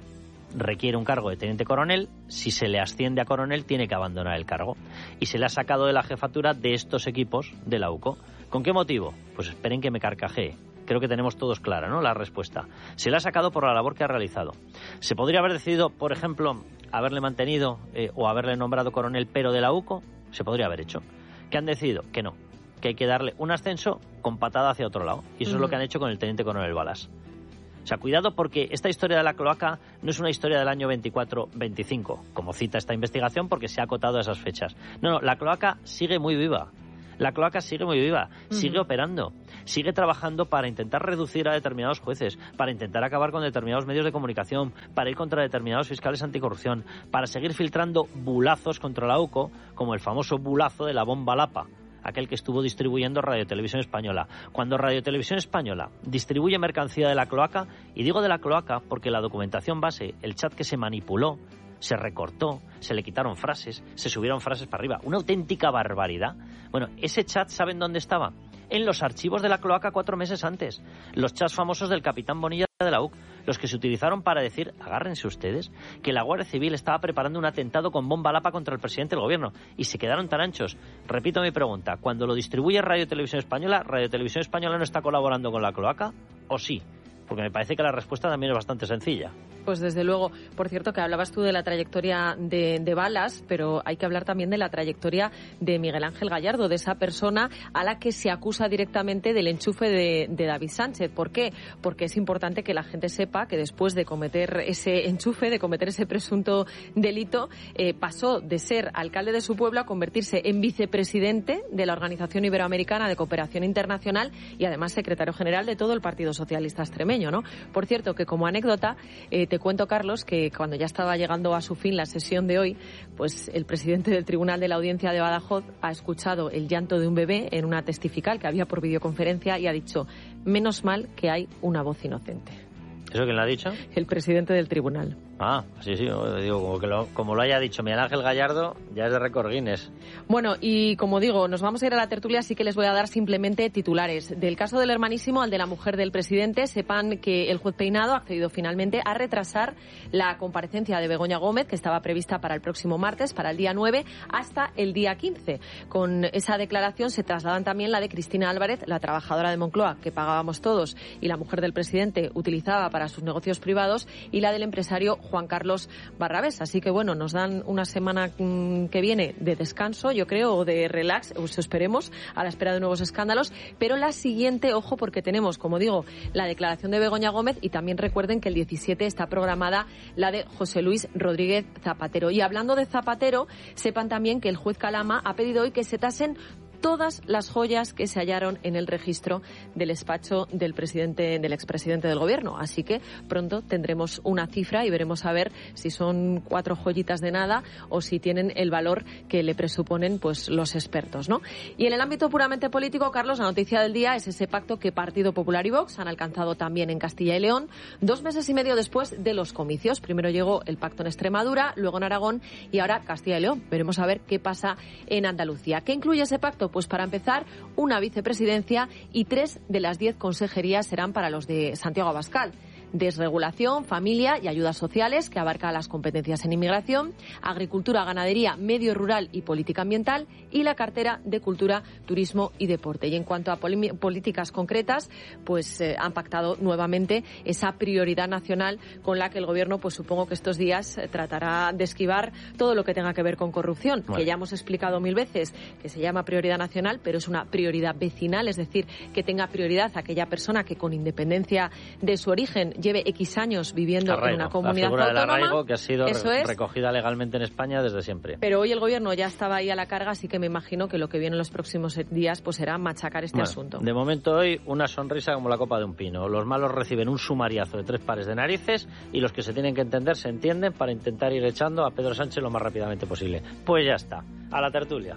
requiere un cargo de teniente coronel, si se le asciende a coronel tiene que abandonar el cargo. Y se le ha sacado de la jefatura de estos equipos de la U C O. ¿Con qué motivo? Pues esperen que me carcajee. Creo que tenemos todos clara, ¿no?, la respuesta. Se le ha sacado por la labor que ha realizado. Se podría haber decidido, por ejemplo, haberle mantenido eh, o haberle nombrado coronel pero de la U C O. Se podría haber hecho. ¿Qué han decidido? Que no. Que hay que darle un ascenso con patada hacia otro lado. Y eso uh-huh. es lo que han hecho con el teniente coronel Balas. O sea, cuidado, porque esta historia de la cloaca no es una historia del año veinticuatro veinticinco, como cita esta investigación, porque se ha acotado a esas fechas. No, no, la cloaca sigue muy viva. La cloaca sigue muy viva, sigue uh-huh. operando, sigue trabajando para intentar reducir a determinados jueces, para intentar acabar con determinados medios de comunicación, para ir contra determinados fiscales anticorrupción, para seguir filtrando bulazos contra la U C O, como el famoso bulazo de la bomba Lapa, aquel que estuvo distribuyendo Radio Televisión Española. Cuando Radio Televisión Española distribuye mercancía de la cloaca, y digo de la cloaca porque la documentación base, el chat que se manipuló, se recortó, se le quitaron frases, se subieron frases para arriba, una auténtica barbaridad. Bueno, ese chat, ¿saben dónde estaba? En los archivos de la cloaca cuatro meses antes. Los chats famosos del capitán Bonilla de la U C, los que se utilizaron para decir, agárrense ustedes, que la Guardia Civil estaba preparando un atentado con bomba Lapa contra el presidente del gobierno, y se quedaron tan anchos. Repito mi pregunta, cuando lo distribuye Radio Televisión Española, ¿Radio Televisión Española no está colaborando con la cloaca? ¿O sí? Porque me parece que la respuesta también es bastante sencilla. Pues desde luego. Por cierto, que hablabas tú de la trayectoria de, de Balas, pero hay que hablar también de la trayectoria de Miguel Ángel Gallardo, de esa persona a la que se acusa directamente del enchufe de, de David Sánchez. ¿Por qué? Porque es importante que la gente sepa que después de cometer ese enchufe, de cometer ese presunto delito, eh, pasó de ser alcalde de su pueblo a convertirse en vicepresidente de la Organización Iberoamericana de Cooperación Internacional y además secretario general de todo el Partido Socialista Extremeño, ¿no? Por cierto, que como anécdota, eh, te cuento, Carlos, que cuando ya estaba llegando a su fin la sesión de hoy, pues el presidente del Tribunal de la Audiencia de Badajoz ha escuchado el llanto de un bebé en una testifical que había por videoconferencia y ha dicho, menos mal que hay una voz inocente. ¿Eso quién lo ha dicho? El presidente del tribunal. Ah, sí, sí, digo, como, que lo, como lo haya dicho Miguel Ángel Gallardo, ya es de récord Guinness. Bueno, y como digo, nos vamos a ir a la tertulia, así que les voy a dar simplemente titulares. Del caso del hermanísimo al de la mujer del presidente, sepan que el juez Peinado ha accedido finalmente a retrasar la comparecencia de Begoña Gómez, que estaba prevista para el próximo martes, para el día nueve, hasta el día quince. Con esa declaración se trasladan también la de Cristina Álvarez, la trabajadora de Moncloa, que pagábamos todos, y la mujer del presidente utilizaba para sus negocios privados, y la del empresario Juan Carlos Barrabés. Así que bueno, nos dan una semana mmm, que viene de descanso, yo creo, o de relax, eso esperemos, a la espera de nuevos escándalos, pero la siguiente, ojo, porque tenemos, como digo, la declaración de Begoña Gómez, y también recuerden que el diecisiete está programada la de José Luis Rodríguez Zapatero. Y hablando de Zapatero, sepan también que el juez Calama ha pedido hoy que se tasen todas las joyas que se hallaron en el registro del despacho del presidente, del expresidente del gobierno. Así que pronto tendremos una cifra y veremos a ver si son cuatro joyitas de nada o si tienen el valor que le presuponen pues los expertos, ¿no? Y en el ámbito puramente político, Carlos, la noticia del día es ese pacto que Partido Popular y Vox han alcanzado también en Castilla y León, dos meses y medio después de los comicios. Primero llegó el pacto en Extremadura, luego en Aragón y ahora Castilla y León. Veremos a ver qué pasa en Andalucía. ¿Qué incluye ese pacto? Pues para empezar, una vicepresidencia y tres de las diez consejerías serán para los de Santiago Abascal. Desregulación, familia y ayudas sociales, que abarca las competencias en inmigración, agricultura, ganadería, medio rural y política ambiental, y la cartera de cultura, turismo y deporte. Y en cuanto a políticas concretas, pues eh, han pactado nuevamente esa prioridad nacional con la que el gobierno, pues supongo que estos días eh, tratará de esquivar todo lo que tenga que ver con corrupción, bueno, que ya hemos explicado mil veces que se llama prioridad nacional, pero es una prioridad vecinal, es decir, que tenga prioridad aquella persona que, con independencia de su origen, lleve X años viviendo arraigo, en una comunidad la figura autónoma. Del arraigo, que ha sido Eso re- es. recogida legalmente en España desde siempre. Pero hoy el gobierno ya estaba ahí a la carga, así que me imagino que lo que viene en los próximos días pues será machacar este bueno, asunto. De momento hoy una sonrisa como la copa de un pino. Los malos reciben un sumariazo de tres pares de narices y los que se tienen que entender se entienden para intentar ir echando a Pedro Sánchez lo más rápidamente posible. Pues ya está. A la tertulia.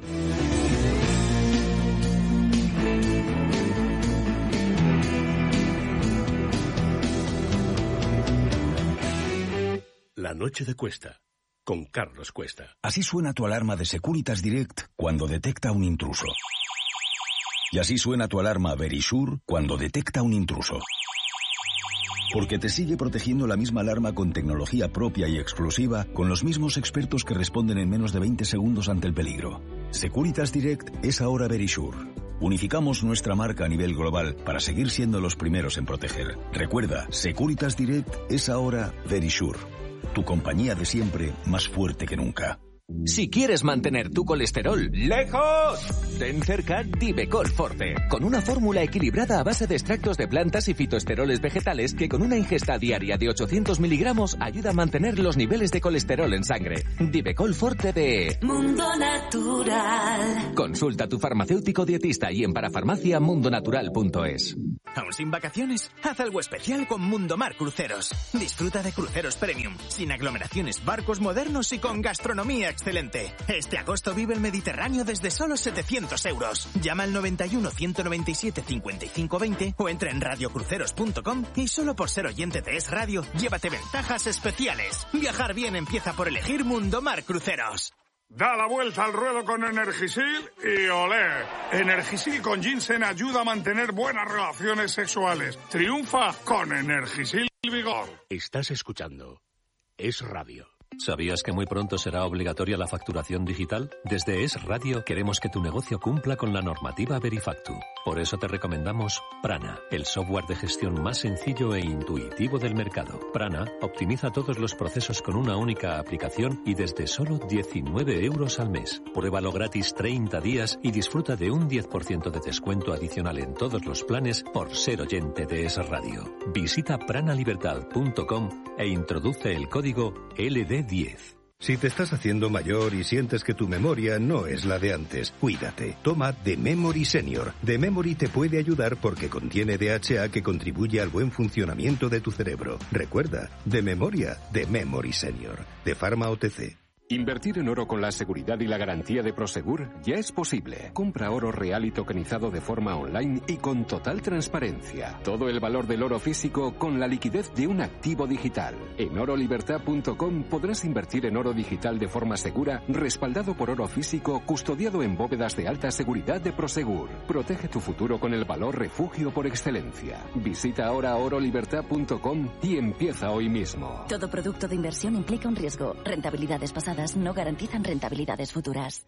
La noche de Cuesta, con Carlos Cuesta. Así suena tu alarma de Securitas Direct cuando detecta un intruso. Y así suena tu alarma Verisure cuando detecta un intruso. porque te sigue protegiendo la misma alarma con tecnología propia y exclusiva, con los mismos expertos que responden en menos de veinte segundos ante el peligro. Securitas Direct es ahora Verisure. Unificamos nuestra marca a nivel global para seguir siendo los primeros en proteger. Recuerda, Securitas Direct es ahora Verisure. Tu compañía de siempre, más fuerte que nunca. Si quieres mantener tu colesterol lejos, ten cerca Divecol Forte, con una fórmula equilibrada a base de extractos de plantas y fitoesteroles vegetales que con una ingesta diaria de ochocientos miligramos ayuda a mantener los niveles de colesterol en sangre. Divecol Forte de Mundo Natural. Consulta a tu farmacéutico dietista y en parafarmacia mundonatural punto es. ¿Aún sin vacaciones? Haz algo especial con Mundomar Cruceros. Disfruta de cruceros premium, sin aglomeraciones, barcos modernos y con gastronomía excelente. Este agosto vive el Mediterráneo desde solo setecientos euros. Llama al noventa y uno, ciento noventa y siete, cincuenta y cinco veinte o entra en radiocruceros punto com y solo por ser oyente de Es Radio, llévate ventajas especiales. Viajar bien empieza por elegir Mundomar Cruceros. Da la vuelta al ruedo con Energisil y olé. Energisil con ginseng ayuda a mantener buenas relaciones sexuales. Triunfa con Energisil Vigor. Estás escuchando Es Radio. ¿Sabías que muy pronto será obligatoria la facturación digital? Desde Es Radio queremos que tu negocio cumpla con la normativa Verifactu. Por eso te recomendamos Prana, el software de gestión más sencillo e intuitivo del mercado. Prana optimiza todos los procesos con una única aplicación y desde solo diecinueve euros al mes. Pruébalo gratis treinta días y disfruta de un diez por ciento de descuento adicional en todos los planes por ser oyente de Es Radio. Visita pranalibertad punto com e introduce el código L D diez. Si te estás haciendo mayor y sientes que tu memoria no es la de antes, cuídate. Toma The Memory Senior. The Memory te puede ayudar porque contiene D H A que contribuye al buen funcionamiento de tu cerebro. Recuerda, de memoria, The Memory Senior. De Pharma O T C. Invertir en oro con la seguridad y la garantía de Prosegur ya es posible. Compra oro real y tokenizado de forma online y con total transparencia. Todo el valor del oro físico con la liquidez de un activo digital. En oro libertad punto com podrás invertir en oro digital de forma segura, respaldado por oro físico, custodiado en bóvedas de alta seguridad de Prosegur. Protege tu futuro con el valor refugio por excelencia. Visita ahora oro libertad punto com y empieza hoy mismo. Todo producto de inversión implica un riesgo. Rentabilidades pasadas no garantizan rentabilidades futuras.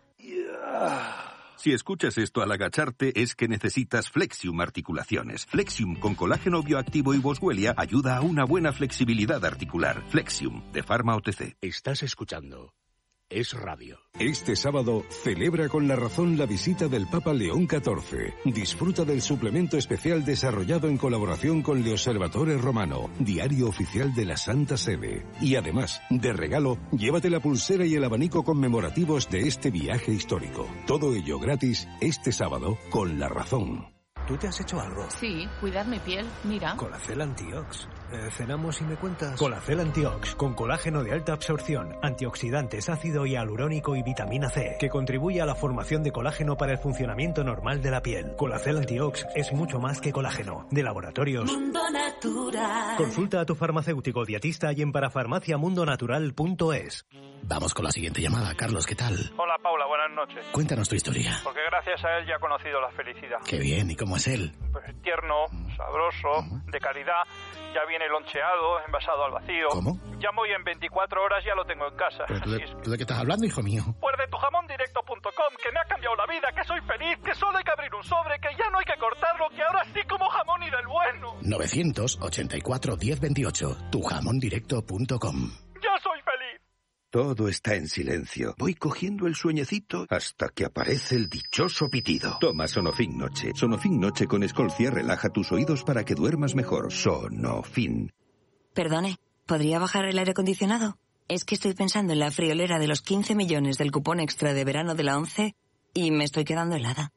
Si escuchas esto al agacharte es que necesitas Flexium Articulaciones. Flexium con colágeno bioactivo y boswellia ayuda a una buena flexibilidad articular. Flexium, de Pharma O T C. Estás escuchando Es Radio. Este sábado celebra con La Razón la visita del Papa León catorce. Disfruta del suplemento especial desarrollado en colaboración con Le Osservatore Romano, diario oficial de la Santa Sede. Y además, de regalo, llévate la pulsera y el abanico conmemorativos de este viaje histórico. Todo ello gratis este sábado con La Razón. ¿Tú te has hecho algo? Sí, cuidar mi piel, mira. Colacel Antiox. Eh, cenamos y me cuentas. Colacel Antiox, con colágeno de alta absorción, antioxidantes, ácido hialurónico y vitamina C, que contribuye a la formación de colágeno para el funcionamiento normal de la piel. Colacel Antiox es mucho más que colágeno. De laboratorios Mundo Natural. Consulta a tu farmacéutico dietista y en parafarmacia mundonatural punto es. Vamos con la siguiente llamada. Carlos, ¿qué tal? Hola, Paula, buenas noches. Cuéntanos tu historia. Porque gracias a él ya he conocido la felicidad. Qué bien, ¿y cómo es él? Pues tierno, sabroso, uh-huh. de calidad, ya viene loncheado, envasado al vacío. ¿Cómo? Llamo y en veinticuatro horas ya lo tengo en casa. ¿Pero tú de, es que... ¿tú de qué estás hablando, hijo mío? Pues de tu jamón directo punto com, que me ha cambiado la vida, que soy feliz, que solo hay que abrir un sobre, que ya no hay que cortarlo, que ahora sí como jamón y del bueno. nueve ochenta y cuatro, diez veintiocho, tu jamón directo punto com. ¡Yo soy feliz! Todo está en silencio. Voy cogiendo el sueñecito hasta que aparece el dichoso pitido. Toma Sonofin Noche. Sonofin Noche con Escolcia relaja tus oídos para que duermas mejor. Sonofin. Perdone, ¿podría bajar el aire acondicionado? Es que estoy pensando en la friolera de los quince millones del cupón extra de verano de la ONCE y me estoy quedando helada.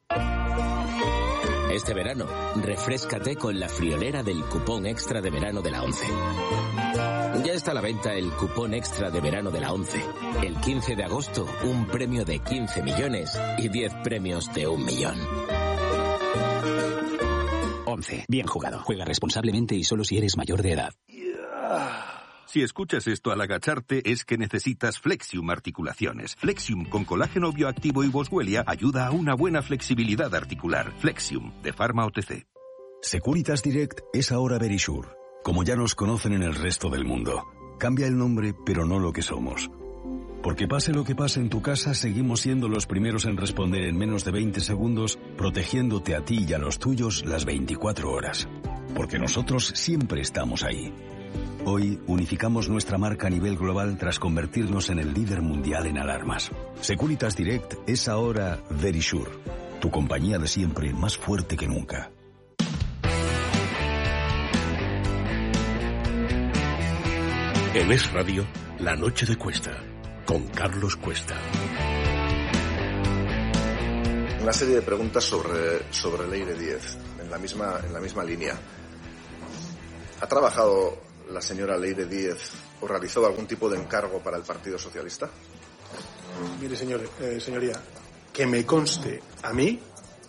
Este verano, refréscate con la friolera del cupón extra de verano de la ONCE. Ya está a la venta el cupón extra de verano de la ONCE. El quince de agosto, un premio de quince millones y diez premios de un millón. ONCE. Bien jugado. Juega responsablemente y solo si eres mayor de edad. Si escuchas esto al agacharte es que necesitas Flexium Articulaciones. Flexium con colágeno bioactivo y boswellia ayuda a una buena flexibilidad articular. Flexium, de Pharma O T C. Securitas Direct es ahora Verisure. Como ya nos conocen en el resto del mundo, cambia el nombre, pero no lo que somos. Porque pase lo que pase en tu casa, seguimos siendo los primeros en responder en menos de veinte segundos, protegiéndote a ti y a los tuyos las veinticuatro horas. Porque nosotros siempre estamos ahí. Hoy unificamos nuestra marca a nivel global tras convertirnos en el líder mundial en alarmas. Securitas Direct es ahora Verisure, tu compañía de siempre más fuerte que nunca. En Es Radio, La Noche de Cuesta, con Carlos Cuesta. Una serie de preguntas sobre, sobre Leire Díez, en la misma, en la misma línea. ¿Ha trabajado la señora Leire Díez o realizado algún tipo de encargo para el Partido Socialista? Mire, señor, eh, señoría, que me conste a mí,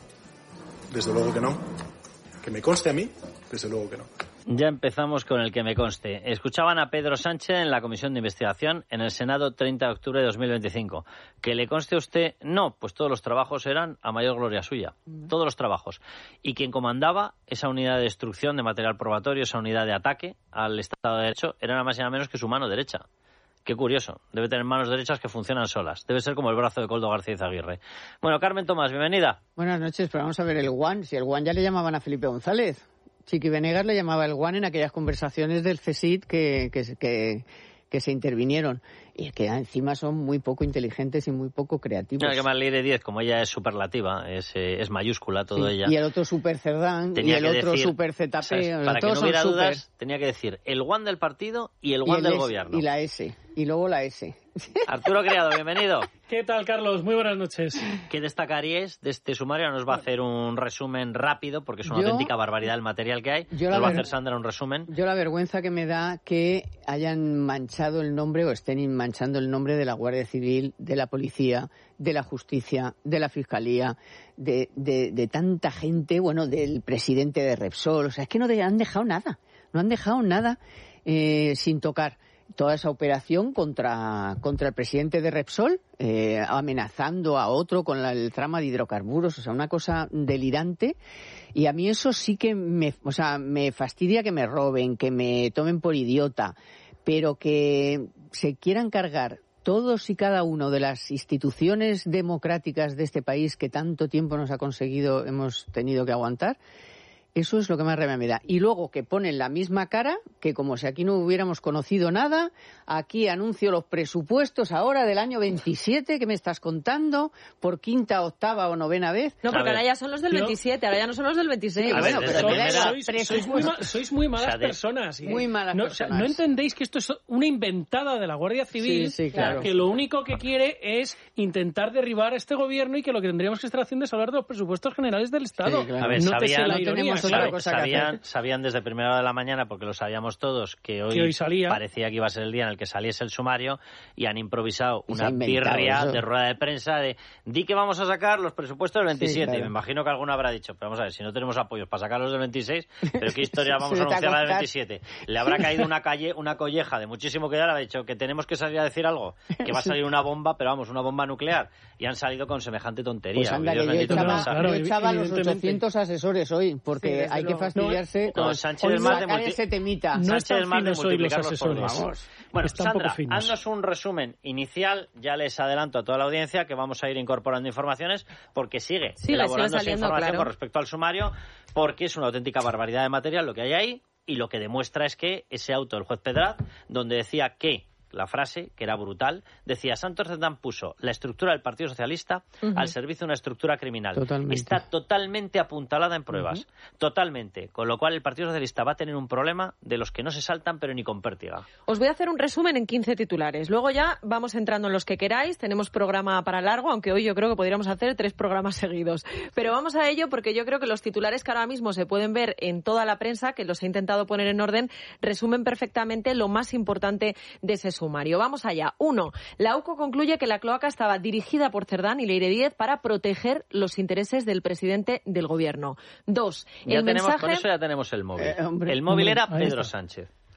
desde luego que no. Que me conste a mí, desde luego que no. Ya empezamos con el que me conste. Escuchaban a Pedro Sánchez en la Comisión de Investigación en el Senado treinta de octubre de dos mil veinticinco. ¿Que le conste a usted? No, pues todos los trabajos eran a mayor gloria suya. Todos los trabajos. Y quien comandaba esa unidad de destrucción de material probatorio, esa unidad de ataque al Estado de Derecho, era nada más y nada menos que su mano derecha. Qué curioso. Debe tener manos derechas que funcionan solas. Debe ser como el brazo de Coldo García Izaguirre. Bueno, Carmen Tomás, bienvenida. Buenas noches, pero vamos a ver el One. Si el One ya le llamaban a Felipe González. Chiqui Venegas le llamaba el One en aquellas conversaciones del C S I D que, que, que, que se intervinieron. Y que encima son muy poco inteligentes y muy poco creativos. No, que más Leire Díez, como ella es superlativa, es, eh, es mayúscula todo sí, ella. Y el otro super Cerdán, tenía y el otro decir, super Z P. ¿sabes? Para que no hubiera super. dudas, tenía que decir el One del partido y el One y el del S, gobierno. Y la S. Y luego la S. Arturo Criado, bienvenido. ¿Qué tal, Carlos? Muy buenas noches. ¿Qué destacaríais de este sumario? Nos va a hacer un resumen rápido, porque es una yo, auténtica barbaridad el material que hay. Nos va ver... a hacer Sandra un resumen. Yo la vergüenza que me da que hayan manchado el nombre o estén manchando el nombre de la Guardia Civil, de la Policía, de la Justicia, de la Fiscalía, de, de, de tanta gente, bueno, del presidente de Repsol. O sea, es que no han dejado nada. No han dejado nada eh, sin tocar. Toda esa operación contra, contra el presidente de Repsol, eh, amenazando a otro con la, el trama de hidrocarburos, o sea, una cosa delirante. Y a mí eso sí que me, o sea, me fastidia que me roben, que me tomen por idiota, pero que se quieran cargar todos y cada uno de las instituciones democráticas de este país que tanto tiempo nos ha conseguido, hemos tenido que aguantar. Eso es lo que más rabia me da. Y luego que ponen la misma cara, que como si aquí no hubiéramos conocido nada, aquí anuncio los presupuestos ahora del año veintisiete, que me estás contando, por quinta, octava o novena vez. No, porque ahora ya son los del veintisiete, ahora ya no son los del veintiséis. Sí, bueno, pero me da igual. Sois, sois, muy, ma sois muy malas o sea, de, personas. Muy malas no, personas. O sea, ¿no entendéis que esto es una inventada de la Guardia Civil? Sí, sí, claro. Que lo único que quiere es intentar derribar a este gobierno y que lo que tendríamos que estar haciendo es hablar de los presupuestos generales del Estado. Sí, claro. A ver, no sabían, te sé la no ironía. Sabe, sabían, sabían desde primera hora de la mañana, porque lo sabíamos todos, que hoy, que hoy salía. parecía que iba a ser el día en el que saliese el sumario, y han improvisado una birria de rueda de prensa de di que vamos a sacar los presupuestos del veintisiete. Sí, claro. Me imagino que alguno habrá dicho, pero vamos a ver, si no tenemos apoyos para sacar los del veintiséis, pero qué historia vamos a anunciar la del veintisiete. Le habrá caído una calle, una colleja de muchísimo que ya le ha dicho que tenemos que salir a decir algo, que va a salir una bomba, pero vamos, una bomba nuclear, y han salido con semejante tontería. Pues anda, que yo echaba, claro, yo echaba los ochocientos asesores hoy, porque sí, hay que fastidiarse. No, no, Sánchez es más de multi... ese temita. No Sánchez es más de multiplicarlos por dos. Bueno, Sandra, haznos un resumen inicial. Ya les adelanto a toda la audiencia que vamos a ir incorporando informaciones, porque sigue sí, elaborando saliendo, esa información claro. con respecto al sumario, porque es una auténtica barbaridad de material lo que hay ahí, y lo que demuestra es que ese auto del juez Pedraz, donde decía que la frase, que era brutal, decía: Santos Cerdán puso la estructura del Partido Socialista uh-huh. al servicio de una estructura criminal. Totalmente. Está totalmente apuntalada en pruebas. Uh-huh. Totalmente. Con lo cual el Partido Socialista va a tener un problema de los que no se saltan, pero ni con pértiga. Os voy a hacer un resumen en quince titulares. Luego ya vamos entrando en los que queráis. Tenemos programa para largo, aunque hoy yo creo que podríamos hacer tres programas seguidos. Pero vamos a ello, porque yo creo que los titulares que ahora mismo se pueden ver en toda la prensa, que los he intentado poner en orden, resumen perfectamente lo más importante de ese sumario. Vamos allá. Uno, la U C O concluye que la cloaca estaba dirigida por Cerdán y Leire Díez para proteger los intereses del presidente del gobierno. Dos, ya el tenemos, mensaje... Con eso ya tenemos el móvil. Eh, hombre, el móvil hombre, era Pedro Sánchez.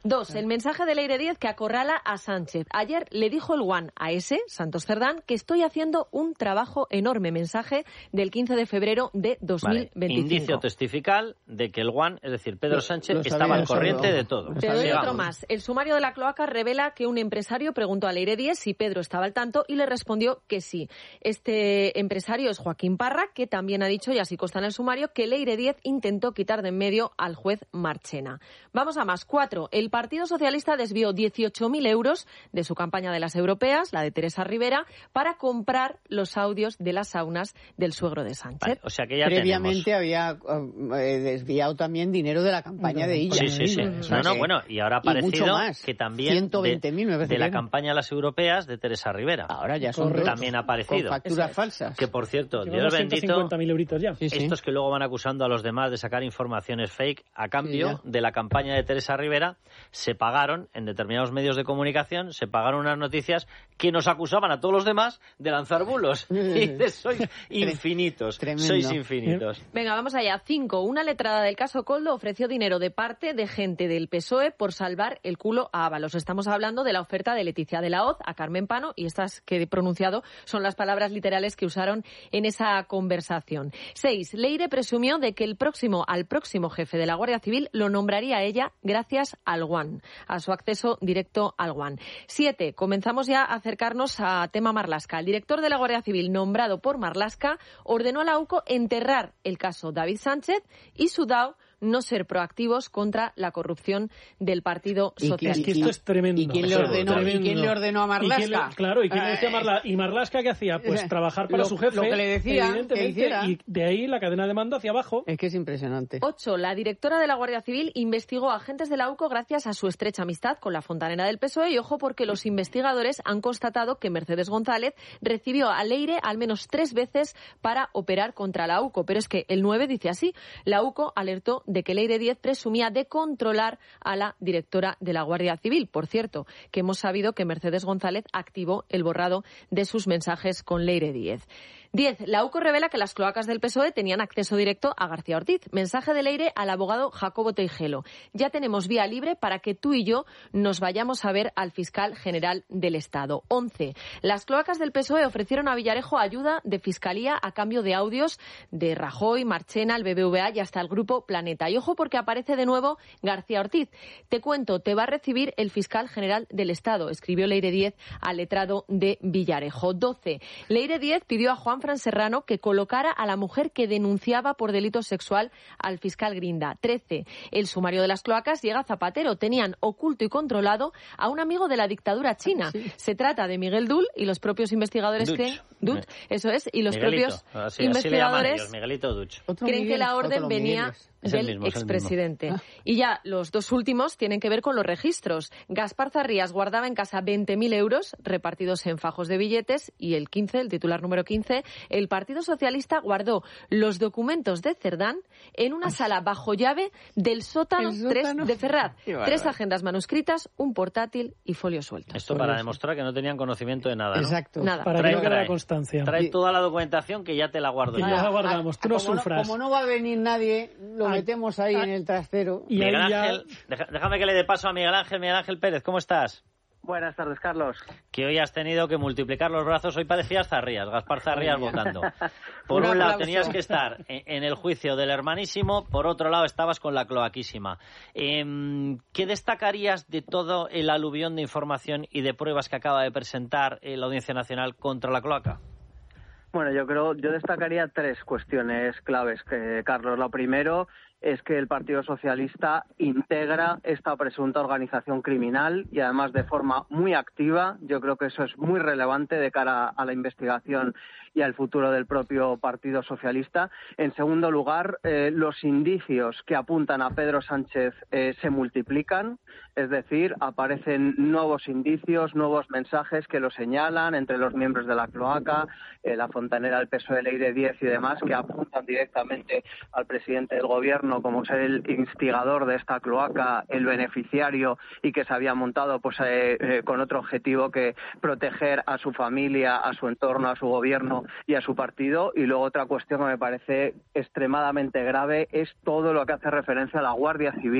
Dos, el mensaje de Leire Díez que acorrala a Sánchez. Ayer le dijo el One a ese, Santos Cerdán, que estoy haciendo un trabajo enorme. Mensaje del quince de febrero de dos mil veinticinco. Vale. Indicio testifical de que el One, es decir, Pedro Sánchez, lo estaba al corriente de todo. Te doy otro más. El sumario de la cloaca revela que un empresario preguntó a Leire Díez si Pedro estaba al tanto y le respondió que sí. Este empresario es Joaquín Parra, que también ha dicho, y así consta en el sumario, que Leire Díez intentó quitar de en medio al juez Marchena. Vamos a más. Cuatro. El Partido Socialista desvió dieciocho mil euros de su campaña de las europeas, la de Teresa Rivera, para comprar los audios de las saunas del suegro de Sánchez. Vale, o sea que ya previamente tenemos... había uh, desviado también dinero de la campaña de ella. Sí, sí, sí. O sea, no, no, que... bueno, y ahora ha aparecido que también ciento veinte mil, de, de la campaña de las europeas de Teresa Rivera. Ahora ya son Correcto. También ha aparecido. Con facturas es. falsas. Que, por cierto, Dios bendito, cincuenta mil euritos ya. Sí, sí. Estos que luego van acusando a los demás de sacar informaciones fake a cambio sí, de la campaña de Teresa Rivera, se pagaron en determinados medios de comunicación, se pagaron unas noticias que nos acusaban a todos los demás de lanzar bulos. Y dices, sois infinitos, Tremendo. sois infinitos. Venga, vamos allá. Cinco. Una letrada del caso Koldo ofreció dinero de parte de gente del P S O E por salvar el culo a Ábalos. Estamos hablando de la oferta de Leticia de la Hoz a Carmen Pano, y estas que he pronunciado son las palabras literales que usaron en esa conversación. Seis. Leire presumió de que el próximo al próximo jefe de la Guardia Civil lo nombraría ella gracias al One, a su acceso directo al One. Siete. Comenzamos ya a acercarnos a tema Marlaska. El director de la Guardia Civil nombrado por Marlaska ordenó a la U C O enterrar el caso David Sánchez y su D A O no ser proactivos contra la corrupción del Partido Socialista. Es que esto es tremendo. ¿Y quién le ordenó, ¿y quién le ordenó a Marlaska? Le, claro, ¿y quién le decía a Marlaska? ¿Y Marlaska qué hacía? Pues trabajar para lo, su jefe, lo que le decía, evidentemente, que y de ahí la cadena de mando hacia abajo. Es que es impresionante. Ocho. La directora de la Guardia Civil investigó a agentes de la U C O gracias a su estrecha amistad con la fontanera del P S O E, y ojo porque los investigadores han constatado que Mercedes González recibió a Leire al menos tres veces para operar contra la U C O. Pero es que el nueve dice así: la U C O alertó de que Leire Díez presumía de controlar a la directora de la Guardia Civil. Por cierto, que hemos sabido que Mercedes González activó el borrado de sus mensajes con Leire Díez. Diez. La U C O revela que las cloacas del P S O E tenían acceso directo a García Ortiz. Mensaje de Leire al abogado Jacobo Teijelo. Ya tenemos vía libre para que tú y yo nos vayamos a ver al fiscal general del Estado. Once. Las cloacas del P S O E ofrecieron a Villarejo ayuda de fiscalía a cambio de audios de Rajoy, Marchena, el B B V A y hasta el Grupo Planeta. Y ojo porque aparece de nuevo García Ortiz. Te cuento, te va a recibir el fiscal general del Estado, escribió Leire Díez al letrado de Villarejo. Doce. Leire Díez pidió a Juan Fran Serrano que colocara a la mujer que denunciaba por delito sexual al fiscal Grinda. Trece. El sumario de las cloacas llega a Zapatero. Tenían oculto y controlado a un amigo de la dictadura china. Sí. Se trata de Miguel Dul y los propios investigadores Duch. creen... Dut, eso es, y los Miguelito. propios así, investigadores así Miguelito Duch. creen Miguel, que la orden venía del mismo, expresidente. Ah. Y ya los dos últimos tienen que ver con los registros. Gaspar Zarrías guardaba en casa veinte mil euros repartidos en fajos de billetes, y el quince, el titular número quince, el Partido Socialista guardó los documentos de Cerdán en una sala bajo llave del sótano, tres de Ferraz. Tres agendas manuscritas, un portátil y folio suelto. Esto para demostrar que no tenían conocimiento de nada, ¿no? Exacto. Nada. Para trae, que no quede constancia. Trae toda la documentación que ya te la guardo. Que ya la guardamos, tú no como sufras. No, como no va a venir nadie, lo ay, metemos ahí ay, en el trastero. Y Miguel Ángel, ya... déjame que le dé paso a Miguel Ángel. Miguel Ángel Pérez, ¿cómo estás? Buenas tardes, Carlos. Que hoy has tenido que multiplicar los brazos. Hoy parecías Zarrías, Gaspar Zarrías votando. Por un, un lado tenías que estar en, en el juicio del hermanísimo, por otro lado estabas con la cloaquísima. Eh, ¿Qué destacarías de todo el aluvión de información y de pruebas que acaba de presentar la Audiencia Nacional contra la cloaca? Bueno, yo creo, yo destacaría tres cuestiones claves, que, Carlos. Lo primero es que el Partido Socialista integra esta presunta organización criminal, y además de forma muy activa. Yo creo que eso es muy relevante de cara a la investigación y al futuro del propio Partido Socialista. En segundo lugar, eh, los indicios que apuntan a Pedro Sánchez eh, se multiplican, es decir, aparecen nuevos indicios, nuevos mensajes que lo señalan entre los miembros de la cloaca, eh, la fontanera del P S O E, Leire Díez y demás, que apuntan directamente al presidente del Gobierno como ser el instigador de esta cloaca, el beneficiario, y que se había montado pues eh, eh, con otro objetivo que proteger a su familia, a su entorno, a su gobierno y a su partido. Y luego otra cuestión que me parece extremadamente grave es todo lo que hace referencia a la Guardia Civil,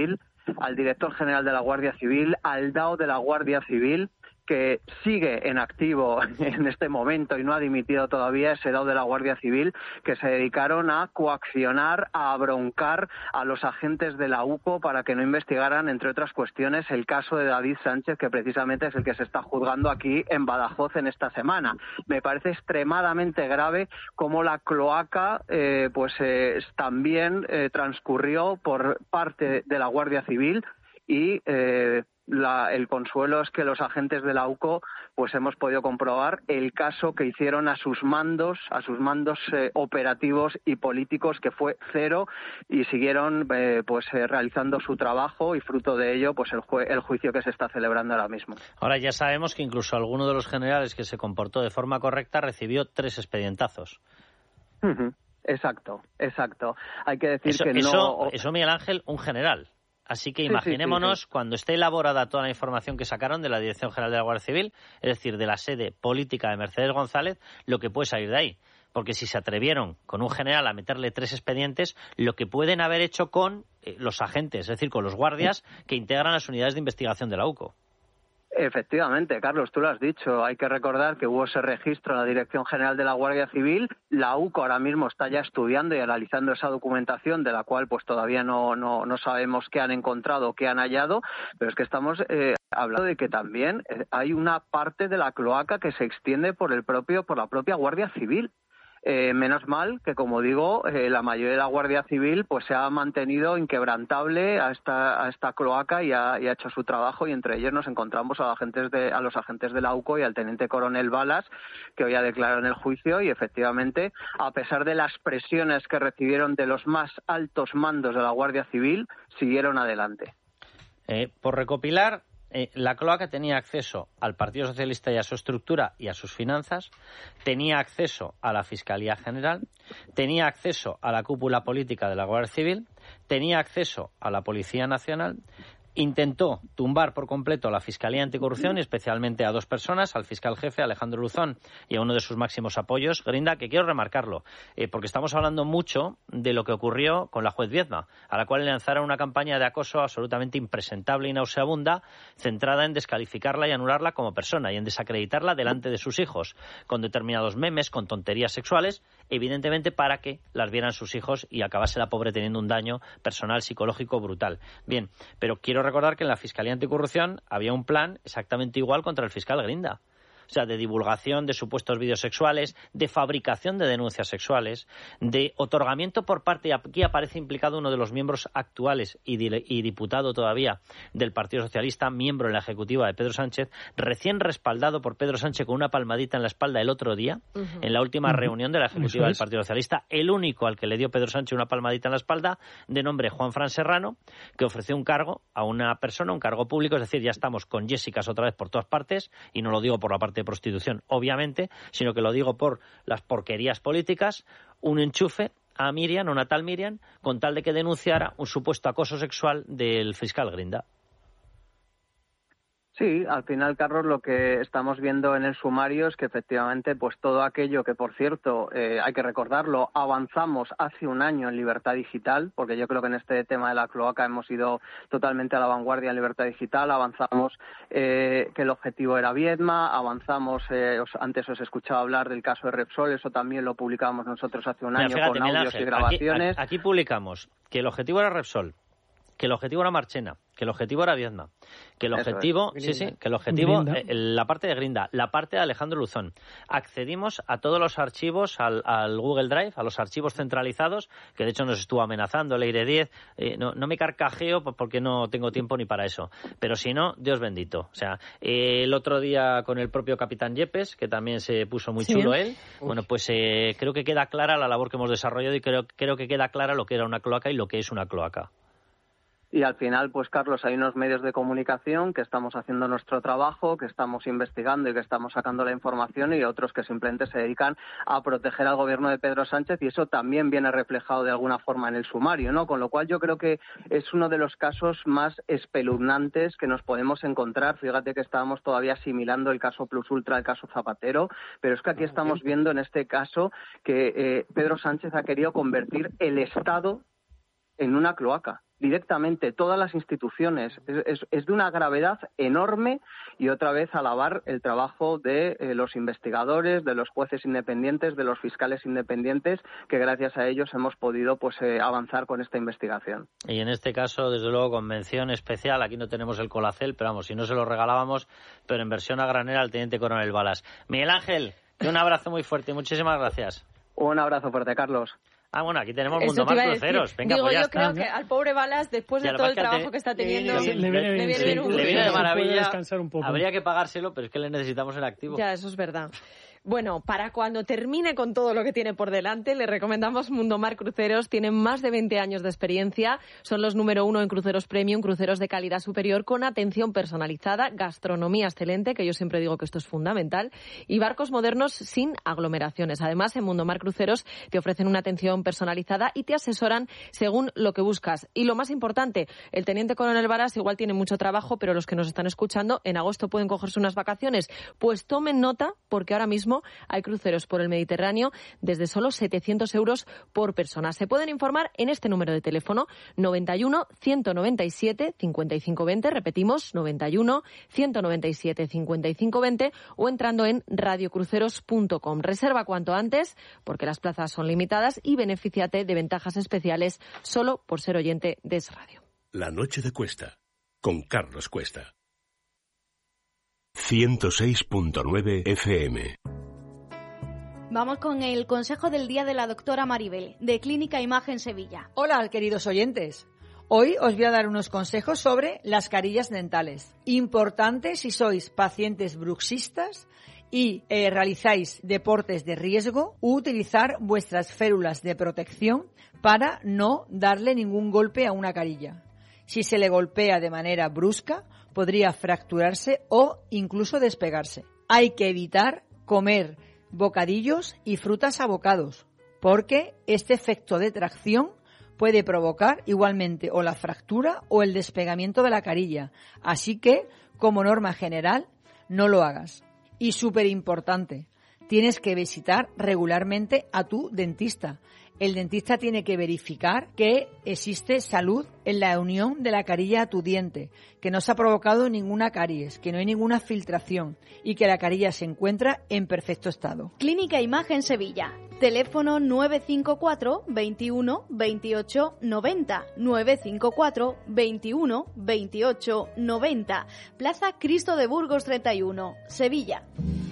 al director general de la Guardia Civil, al D A O de la Guardia Civil, que sigue en activo en este momento y no ha dimitido todavía, ese D A O de la Guardia Civil, que se dedicaron a coaccionar, a broncar a los agentes de la U C O para que no investigaran, entre otras cuestiones, el caso de David Sánchez, que precisamente es el que se está juzgando aquí en Badajoz en esta semana. Me parece extremadamente grave cómo la cloaca eh, pues eh, también eh, transcurrió por parte de la Guardia Civil y eh, La, el consuelo es que los agentes de la U C O pues hemos podido comprobar el caso que hicieron a sus mandos, a sus mandos eh, operativos y políticos, que fue cero, y siguieron eh, pues eh, realizando su trabajo, y fruto de ello pues el, ju- el juicio que se está celebrando ahora mismo. Ahora ya sabemos que incluso alguno de los generales que se comportó de forma correcta recibió tres expedientazos. Uh-huh. Exacto, exacto. Hay que decir eso, que eso, no... Eso, Miguel Ángel, un general. Así que sí, imaginémonos sí, sí, sí. cuando esté elaborada toda la información que sacaron de la Dirección General de la Guardia Civil, es decir, de la sede política de Mercedes González, lo que puede salir de ahí. Porque si se atrevieron con un general a meterle tres expedientes, lo que pueden haber hecho con eh, los agentes, es decir, con los guardias que integran las unidades de investigación de la U C O. Efectivamente, Carlos, tú lo has dicho. Hay que recordar que hubo ese registro en la Dirección General de la Guardia Civil. La U C O ahora mismo está ya estudiando y analizando esa documentación, de la cual pues todavía no, no, no sabemos qué han encontrado o qué han hallado, pero es que estamos eh, hablando de que también eh, hay una parte de la cloaca que se extiende por el propio, por la propia Guardia Civil. Eh, menos mal que, como digo, eh, la mayoría de la Guardia Civil pues se ha mantenido inquebrantable a esta, a esta cloaca y ha, y ha hecho su trabajo, y entre ellos nos encontramos a, agentes de, a los agentes de la U C O y al teniente coronel Balas, que hoy ha declarado en el juicio, y efectivamente, a pesar de las presiones que recibieron de los más altos mandos de la Guardia Civil, siguieron adelante. Eh, por recopilar, Eh, la cloaca tenía acceso al Partido Socialista y a su estructura y a sus finanzas, tenía acceso a la Fiscalía General, tenía acceso a la cúpula política de la Guardia Civil, tenía acceso a la Policía Nacional, intentó tumbar por completo a la Fiscalía Anticorrupción y especialmente a dos personas, al fiscal jefe Alejandro Luzón y a uno de sus máximos apoyos, Grinda, que quiero remarcarlo, eh, porque estamos hablando mucho de lo que ocurrió con la juez Viedma, a la cual le lanzaron una campaña de acoso absolutamente impresentable y nauseabunda, centrada en descalificarla y anularla como persona y en desacreditarla delante de sus hijos, con determinados memes, con tonterías sexuales, evidentemente para que las vieran sus hijos y acabase la pobre teniendo un daño personal, psicológico brutal. Bien, pero quiero recordar que en la Fiscalía Anticorrupción había un plan exactamente igual contra el fiscal Grinda. O sea, de divulgación de supuestos vídeos sexuales, de fabricación de denuncias sexuales, de otorgamiento por parte, y aquí aparece implicado uno de los miembros actuales y, di- y diputado todavía del Partido Socialista, miembro en la ejecutiva de Pedro Sánchez, recién respaldado por Pedro Sánchez con una palmadita en la espalda el otro día, uh-huh. en la última uh-huh. reunión de la ejecutiva del Partido Socialista, el único al que le dio Pedro Sánchez una palmadita en la espalda, de nombre Juan Fran Serrano, que ofreció un cargo a una persona, un cargo público, es decir, ya estamos con Jessicas otra vez por todas partes, y no lo digo por la parte de prostitución, obviamente, sino que lo digo por las porquerías políticas, un enchufe a Miriam, una tal Miriam, con tal de que denunciara un supuesto acoso sexual del fiscal Grinda. Sí, al final, Carlos, lo que estamos viendo en el sumario es que efectivamente pues todo aquello que, por cierto, eh, hay que recordarlo, avanzamos hace un año en libertad digital, porque yo creo que en este tema de la cloaca hemos ido totalmente a la vanguardia en libertad digital, avanzamos eh, que el objetivo era Viedma, avanzamos, eh, os, antes os escuchaba hablar del caso de Repsol, eso también lo publicábamos nosotros hace un Mira, año fíjate, con audios Ángel, y grabaciones. Aquí, aquí publicamos que el objetivo era Repsol, que el objetivo era Marchena, que el objetivo era Viedma, que el objetivo, sí, sí, que el objetivo, eh, la parte de Grinda, la parte de Alejandro Luzón. Accedimos a todos los archivos, al, al Google Drive, a los archivos centralizados, que de hecho nos estuvo amenazando Leire diez. Eh, no, no me carcajeo porque no tengo tiempo ni para eso. Pero si no, Dios bendito. O sea, eh, el otro día con el propio capitán Yepes, que también se puso muy Sí. chulo él, bueno, pues eh, creo que queda clara la labor que hemos desarrollado y creo, creo que queda clara lo que era una cloaca y lo que es una cloaca. Y al final, pues Carlos, hay unos medios de comunicación que estamos haciendo nuestro trabajo, que estamos investigando y que estamos sacando la información, y otros que simplemente se dedican a proteger al gobierno de Pedro Sánchez, y eso también viene reflejado de alguna forma en el sumario, ¿no? Con lo cual yo creo que es uno de los casos más espeluznantes que nos podemos encontrar. Fíjate que estábamos todavía asimilando el caso Plus Ultra, el caso Zapatero, pero es que aquí estamos viendo en este caso que eh, Pedro Sánchez ha querido convertir el Estado en una cloaca. directamente todas las instituciones. Es, es, es de una gravedad enorme, y otra vez alabar el trabajo de eh, los investigadores, de los jueces independientes, de los fiscales independientes, que gracias a ellos hemos podido pues eh, avanzar con esta investigación. Y en este caso, desde luego, con mención especial, aquí no tenemos el Colacel, pero vamos, si no se lo regalábamos, pero en versión a granel al teniente coronel Balas. Miguel Ángel, un abrazo muy fuerte y muchísimas gracias. Un abrazo fuerte, Carlos. Ah, bueno, aquí tenemos Mundo Mar Cruceros. Venga, Digo, pues ya yo está. creo que al pobre Balas, después de todo el trabajo que está teniendo, le, le, le, le viene bien un le viene de maravilla. Un poco. Habría que pagárselo, pero es que le necesitamos en activo. Ya, eso es verdad. Bueno, para cuando termine con todo lo que tiene por delante, le recomendamos Mundo Mar Cruceros. Tienen más de veinte años de experiencia. Son los número uno en cruceros premium, cruceros de calidad superior con atención personalizada, gastronomía excelente, que yo siempre digo que esto es fundamental, y barcos modernos sin aglomeraciones. Además, en Mundo Mar Cruceros te ofrecen una atención personalizada y te asesoran según lo que buscas. Y lo más importante, el teniente coronel Varas igual tiene mucho trabajo, pero los que nos están escuchando en agosto pueden cogerse unas vacaciones. Pues tomen nota, porque ahora mismo hay cruceros por el Mediterráneo desde solo setecientos euros por persona. Se pueden informar en este número de teléfono noventa y uno, ciento noventa y siete, cincuenta y cinco veinte, repetimos, noventa y uno, ciento noventa y siete, cincuenta y cinco veinte, o entrando en radiocruceros punto com. Reserva cuanto antes, porque las plazas son limitadas, y benefíciate de ventajas especiales solo por ser oyente de Es Radio. La noche de Cuesta, con Carlos Cuesta. ciento seis punto nueve F M. Vamos con el consejo del día de la doctora Maribel, de Clínica Imagen Sevilla. Hola, queridos oyentes. Hoy os voy a dar unos consejos sobre las carillas dentales. Importante si sois pacientes bruxistas y eh, realizáis deportes de riesgo, utilizar vuestras férulas de protección para no darle ningún golpe a una carilla. Si se le golpea de manera brusca, podría fracturarse o incluso despegarse. Hay que evitar comer bocadillos y frutas a bocados, porque este efecto de tracción puede provocar igualmente o la fractura o el despegamiento de la carilla. Así que, como norma general, no lo hagas. Y súper importante, tienes que visitar regularmente a tu dentista. El dentista tiene que verificar que existe salud en la unión de la carilla a tu diente, que no se ha provocado ninguna caries, que no hay ninguna filtración y que la carilla se encuentra en perfecto estado. Clínica Imagen Sevilla. Teléfono nueve cinco cuatro, veintiuno, veintiocho, noventa. nueve cinco cuatro, veintiuno, veintiocho, noventa. Plaza Cristo de Burgos treinta y uno, Sevilla.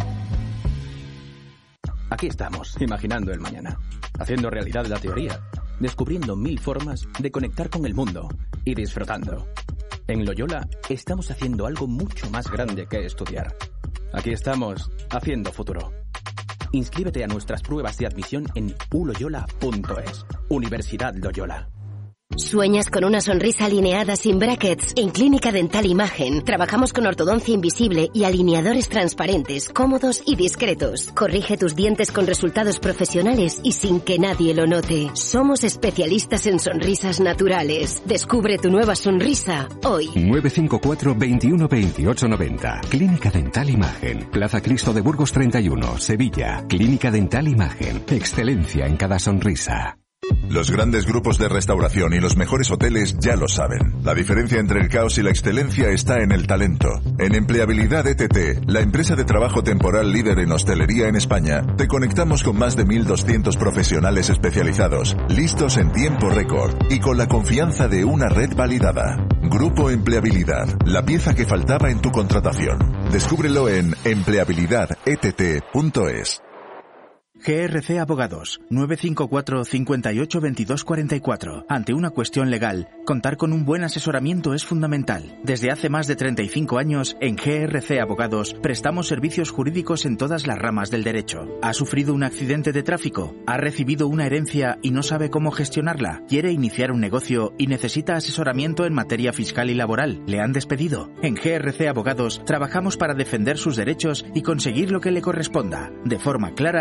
Aquí estamos, imaginando el mañana, haciendo realidad la teoría, descubriendo mil formas de conectar con el mundo y disfrutando. En Loyola estamos haciendo algo mucho más grande que estudiar. Aquí estamos, haciendo futuro. Inscríbete a nuestras pruebas de admisión en u loyola punto es. Universidad Loyola. ¿Sueñas con una sonrisa alineada sin brackets? En Clínica Dental Imagen trabajamos con ortodoncia invisible y alineadores transparentes, cómodos y discretos. Corrige tus dientes con resultados profesionales y sin que nadie lo note. Somos especialistas en sonrisas naturales. Descubre tu nueva sonrisa hoy. nueve cinco cuatro, veintiuno, veintiocho, noventa. Clínica Dental Imagen. Plaza Cristo de Burgos treinta y uno, Sevilla. Clínica Dental Imagen. Excelencia en cada sonrisa. Los grandes grupos de restauración y los mejores hoteles ya lo saben. La diferencia entre el caos y la excelencia está en el talento. En Empleabilidad E T T, la empresa de trabajo temporal líder en hostelería en España, te conectamos con más de mil doscientos profesionales especializados, listos en tiempo récord y con la confianza de una red validada. Grupo Empleabilidad, la pieza que faltaba en tu contratación. Descúbrelo en empleabilidad e t t punto es. G R C Abogados, nueve cinco cuatro, cincuenta y ocho, veintidós, cuarenta y cuatro. Ante una cuestión legal, contar con un buen asesoramiento es fundamental. Desde hace más de treinta y cinco años, en G R C Abogados, prestamos servicios jurídicos en todas las ramas del derecho. ¿Ha sufrido un accidente de tráfico? ¿Ha recibido una herencia y no sabe cómo gestionarla? ¿Quiere iniciar un negocio y necesita asesoramiento en materia fiscal y laboral? ¿Le han despedido? En G R C Abogados, trabajamos para defender sus derechos y conseguir lo que le corresponda, de forma clara y en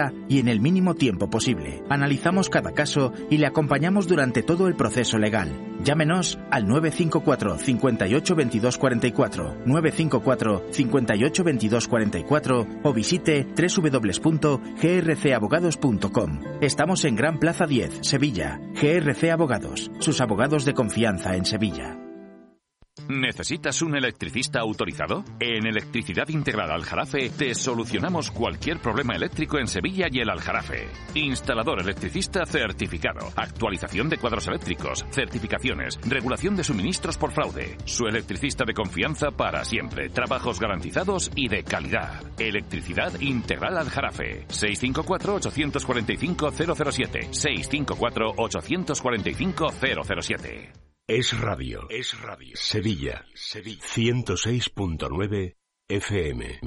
el mínimo tiempo posible. Analizamos cada caso y le acompañamos durante todo el proceso legal. Llámenos al nueve cinco cuatro, cincuenta y ocho, veintidós cuarenta y cuatro, nueve cinco cuatro, cincuenta y ocho, veintidós cuarenta y cuatro o visite doble u doble u doble u punto g r c abogados punto com. Estamos en Gran Plaza diez, Sevilla. G R C Abogados, sus abogados de confianza en Sevilla. ¿Necesitas un electricista autorizado? En Electricidad Integral Aljarafe te solucionamos cualquier problema eléctrico en Sevilla y el Aljarafe. Instalador electricista certificado, actualización de cuadros eléctricos, certificaciones, regulación de suministros por fraude. Su electricista de confianza para siempre, trabajos garantizados y de calidad. Electricidad Integral Aljarafe. seis cinco cuatro, ocho cuatro cinco, cero cero siete. seis cinco cuatro, ocho cuatro cinco, cero cero siete. Es Radio. Es Radio. Sevilla. Sevilla. ciento seis punto nueve F M.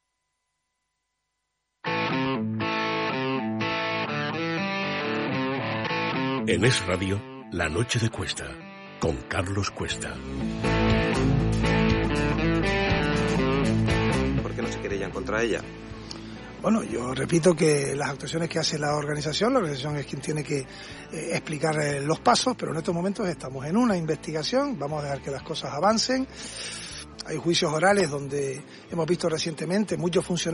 En Es Radio, La Noche de Cuesta, con Carlos Cuesta. ¿Por qué no se querellan contra ella? Bueno, yo repito que las actuaciones que hace la organización, la organización es quien tiene que eh, explicar eh, los pasos, pero en estos momentos estamos en una investigación, vamos a dejar que las cosas avancen. Hay juicios orales donde hemos visto recientemente muchos funcionarios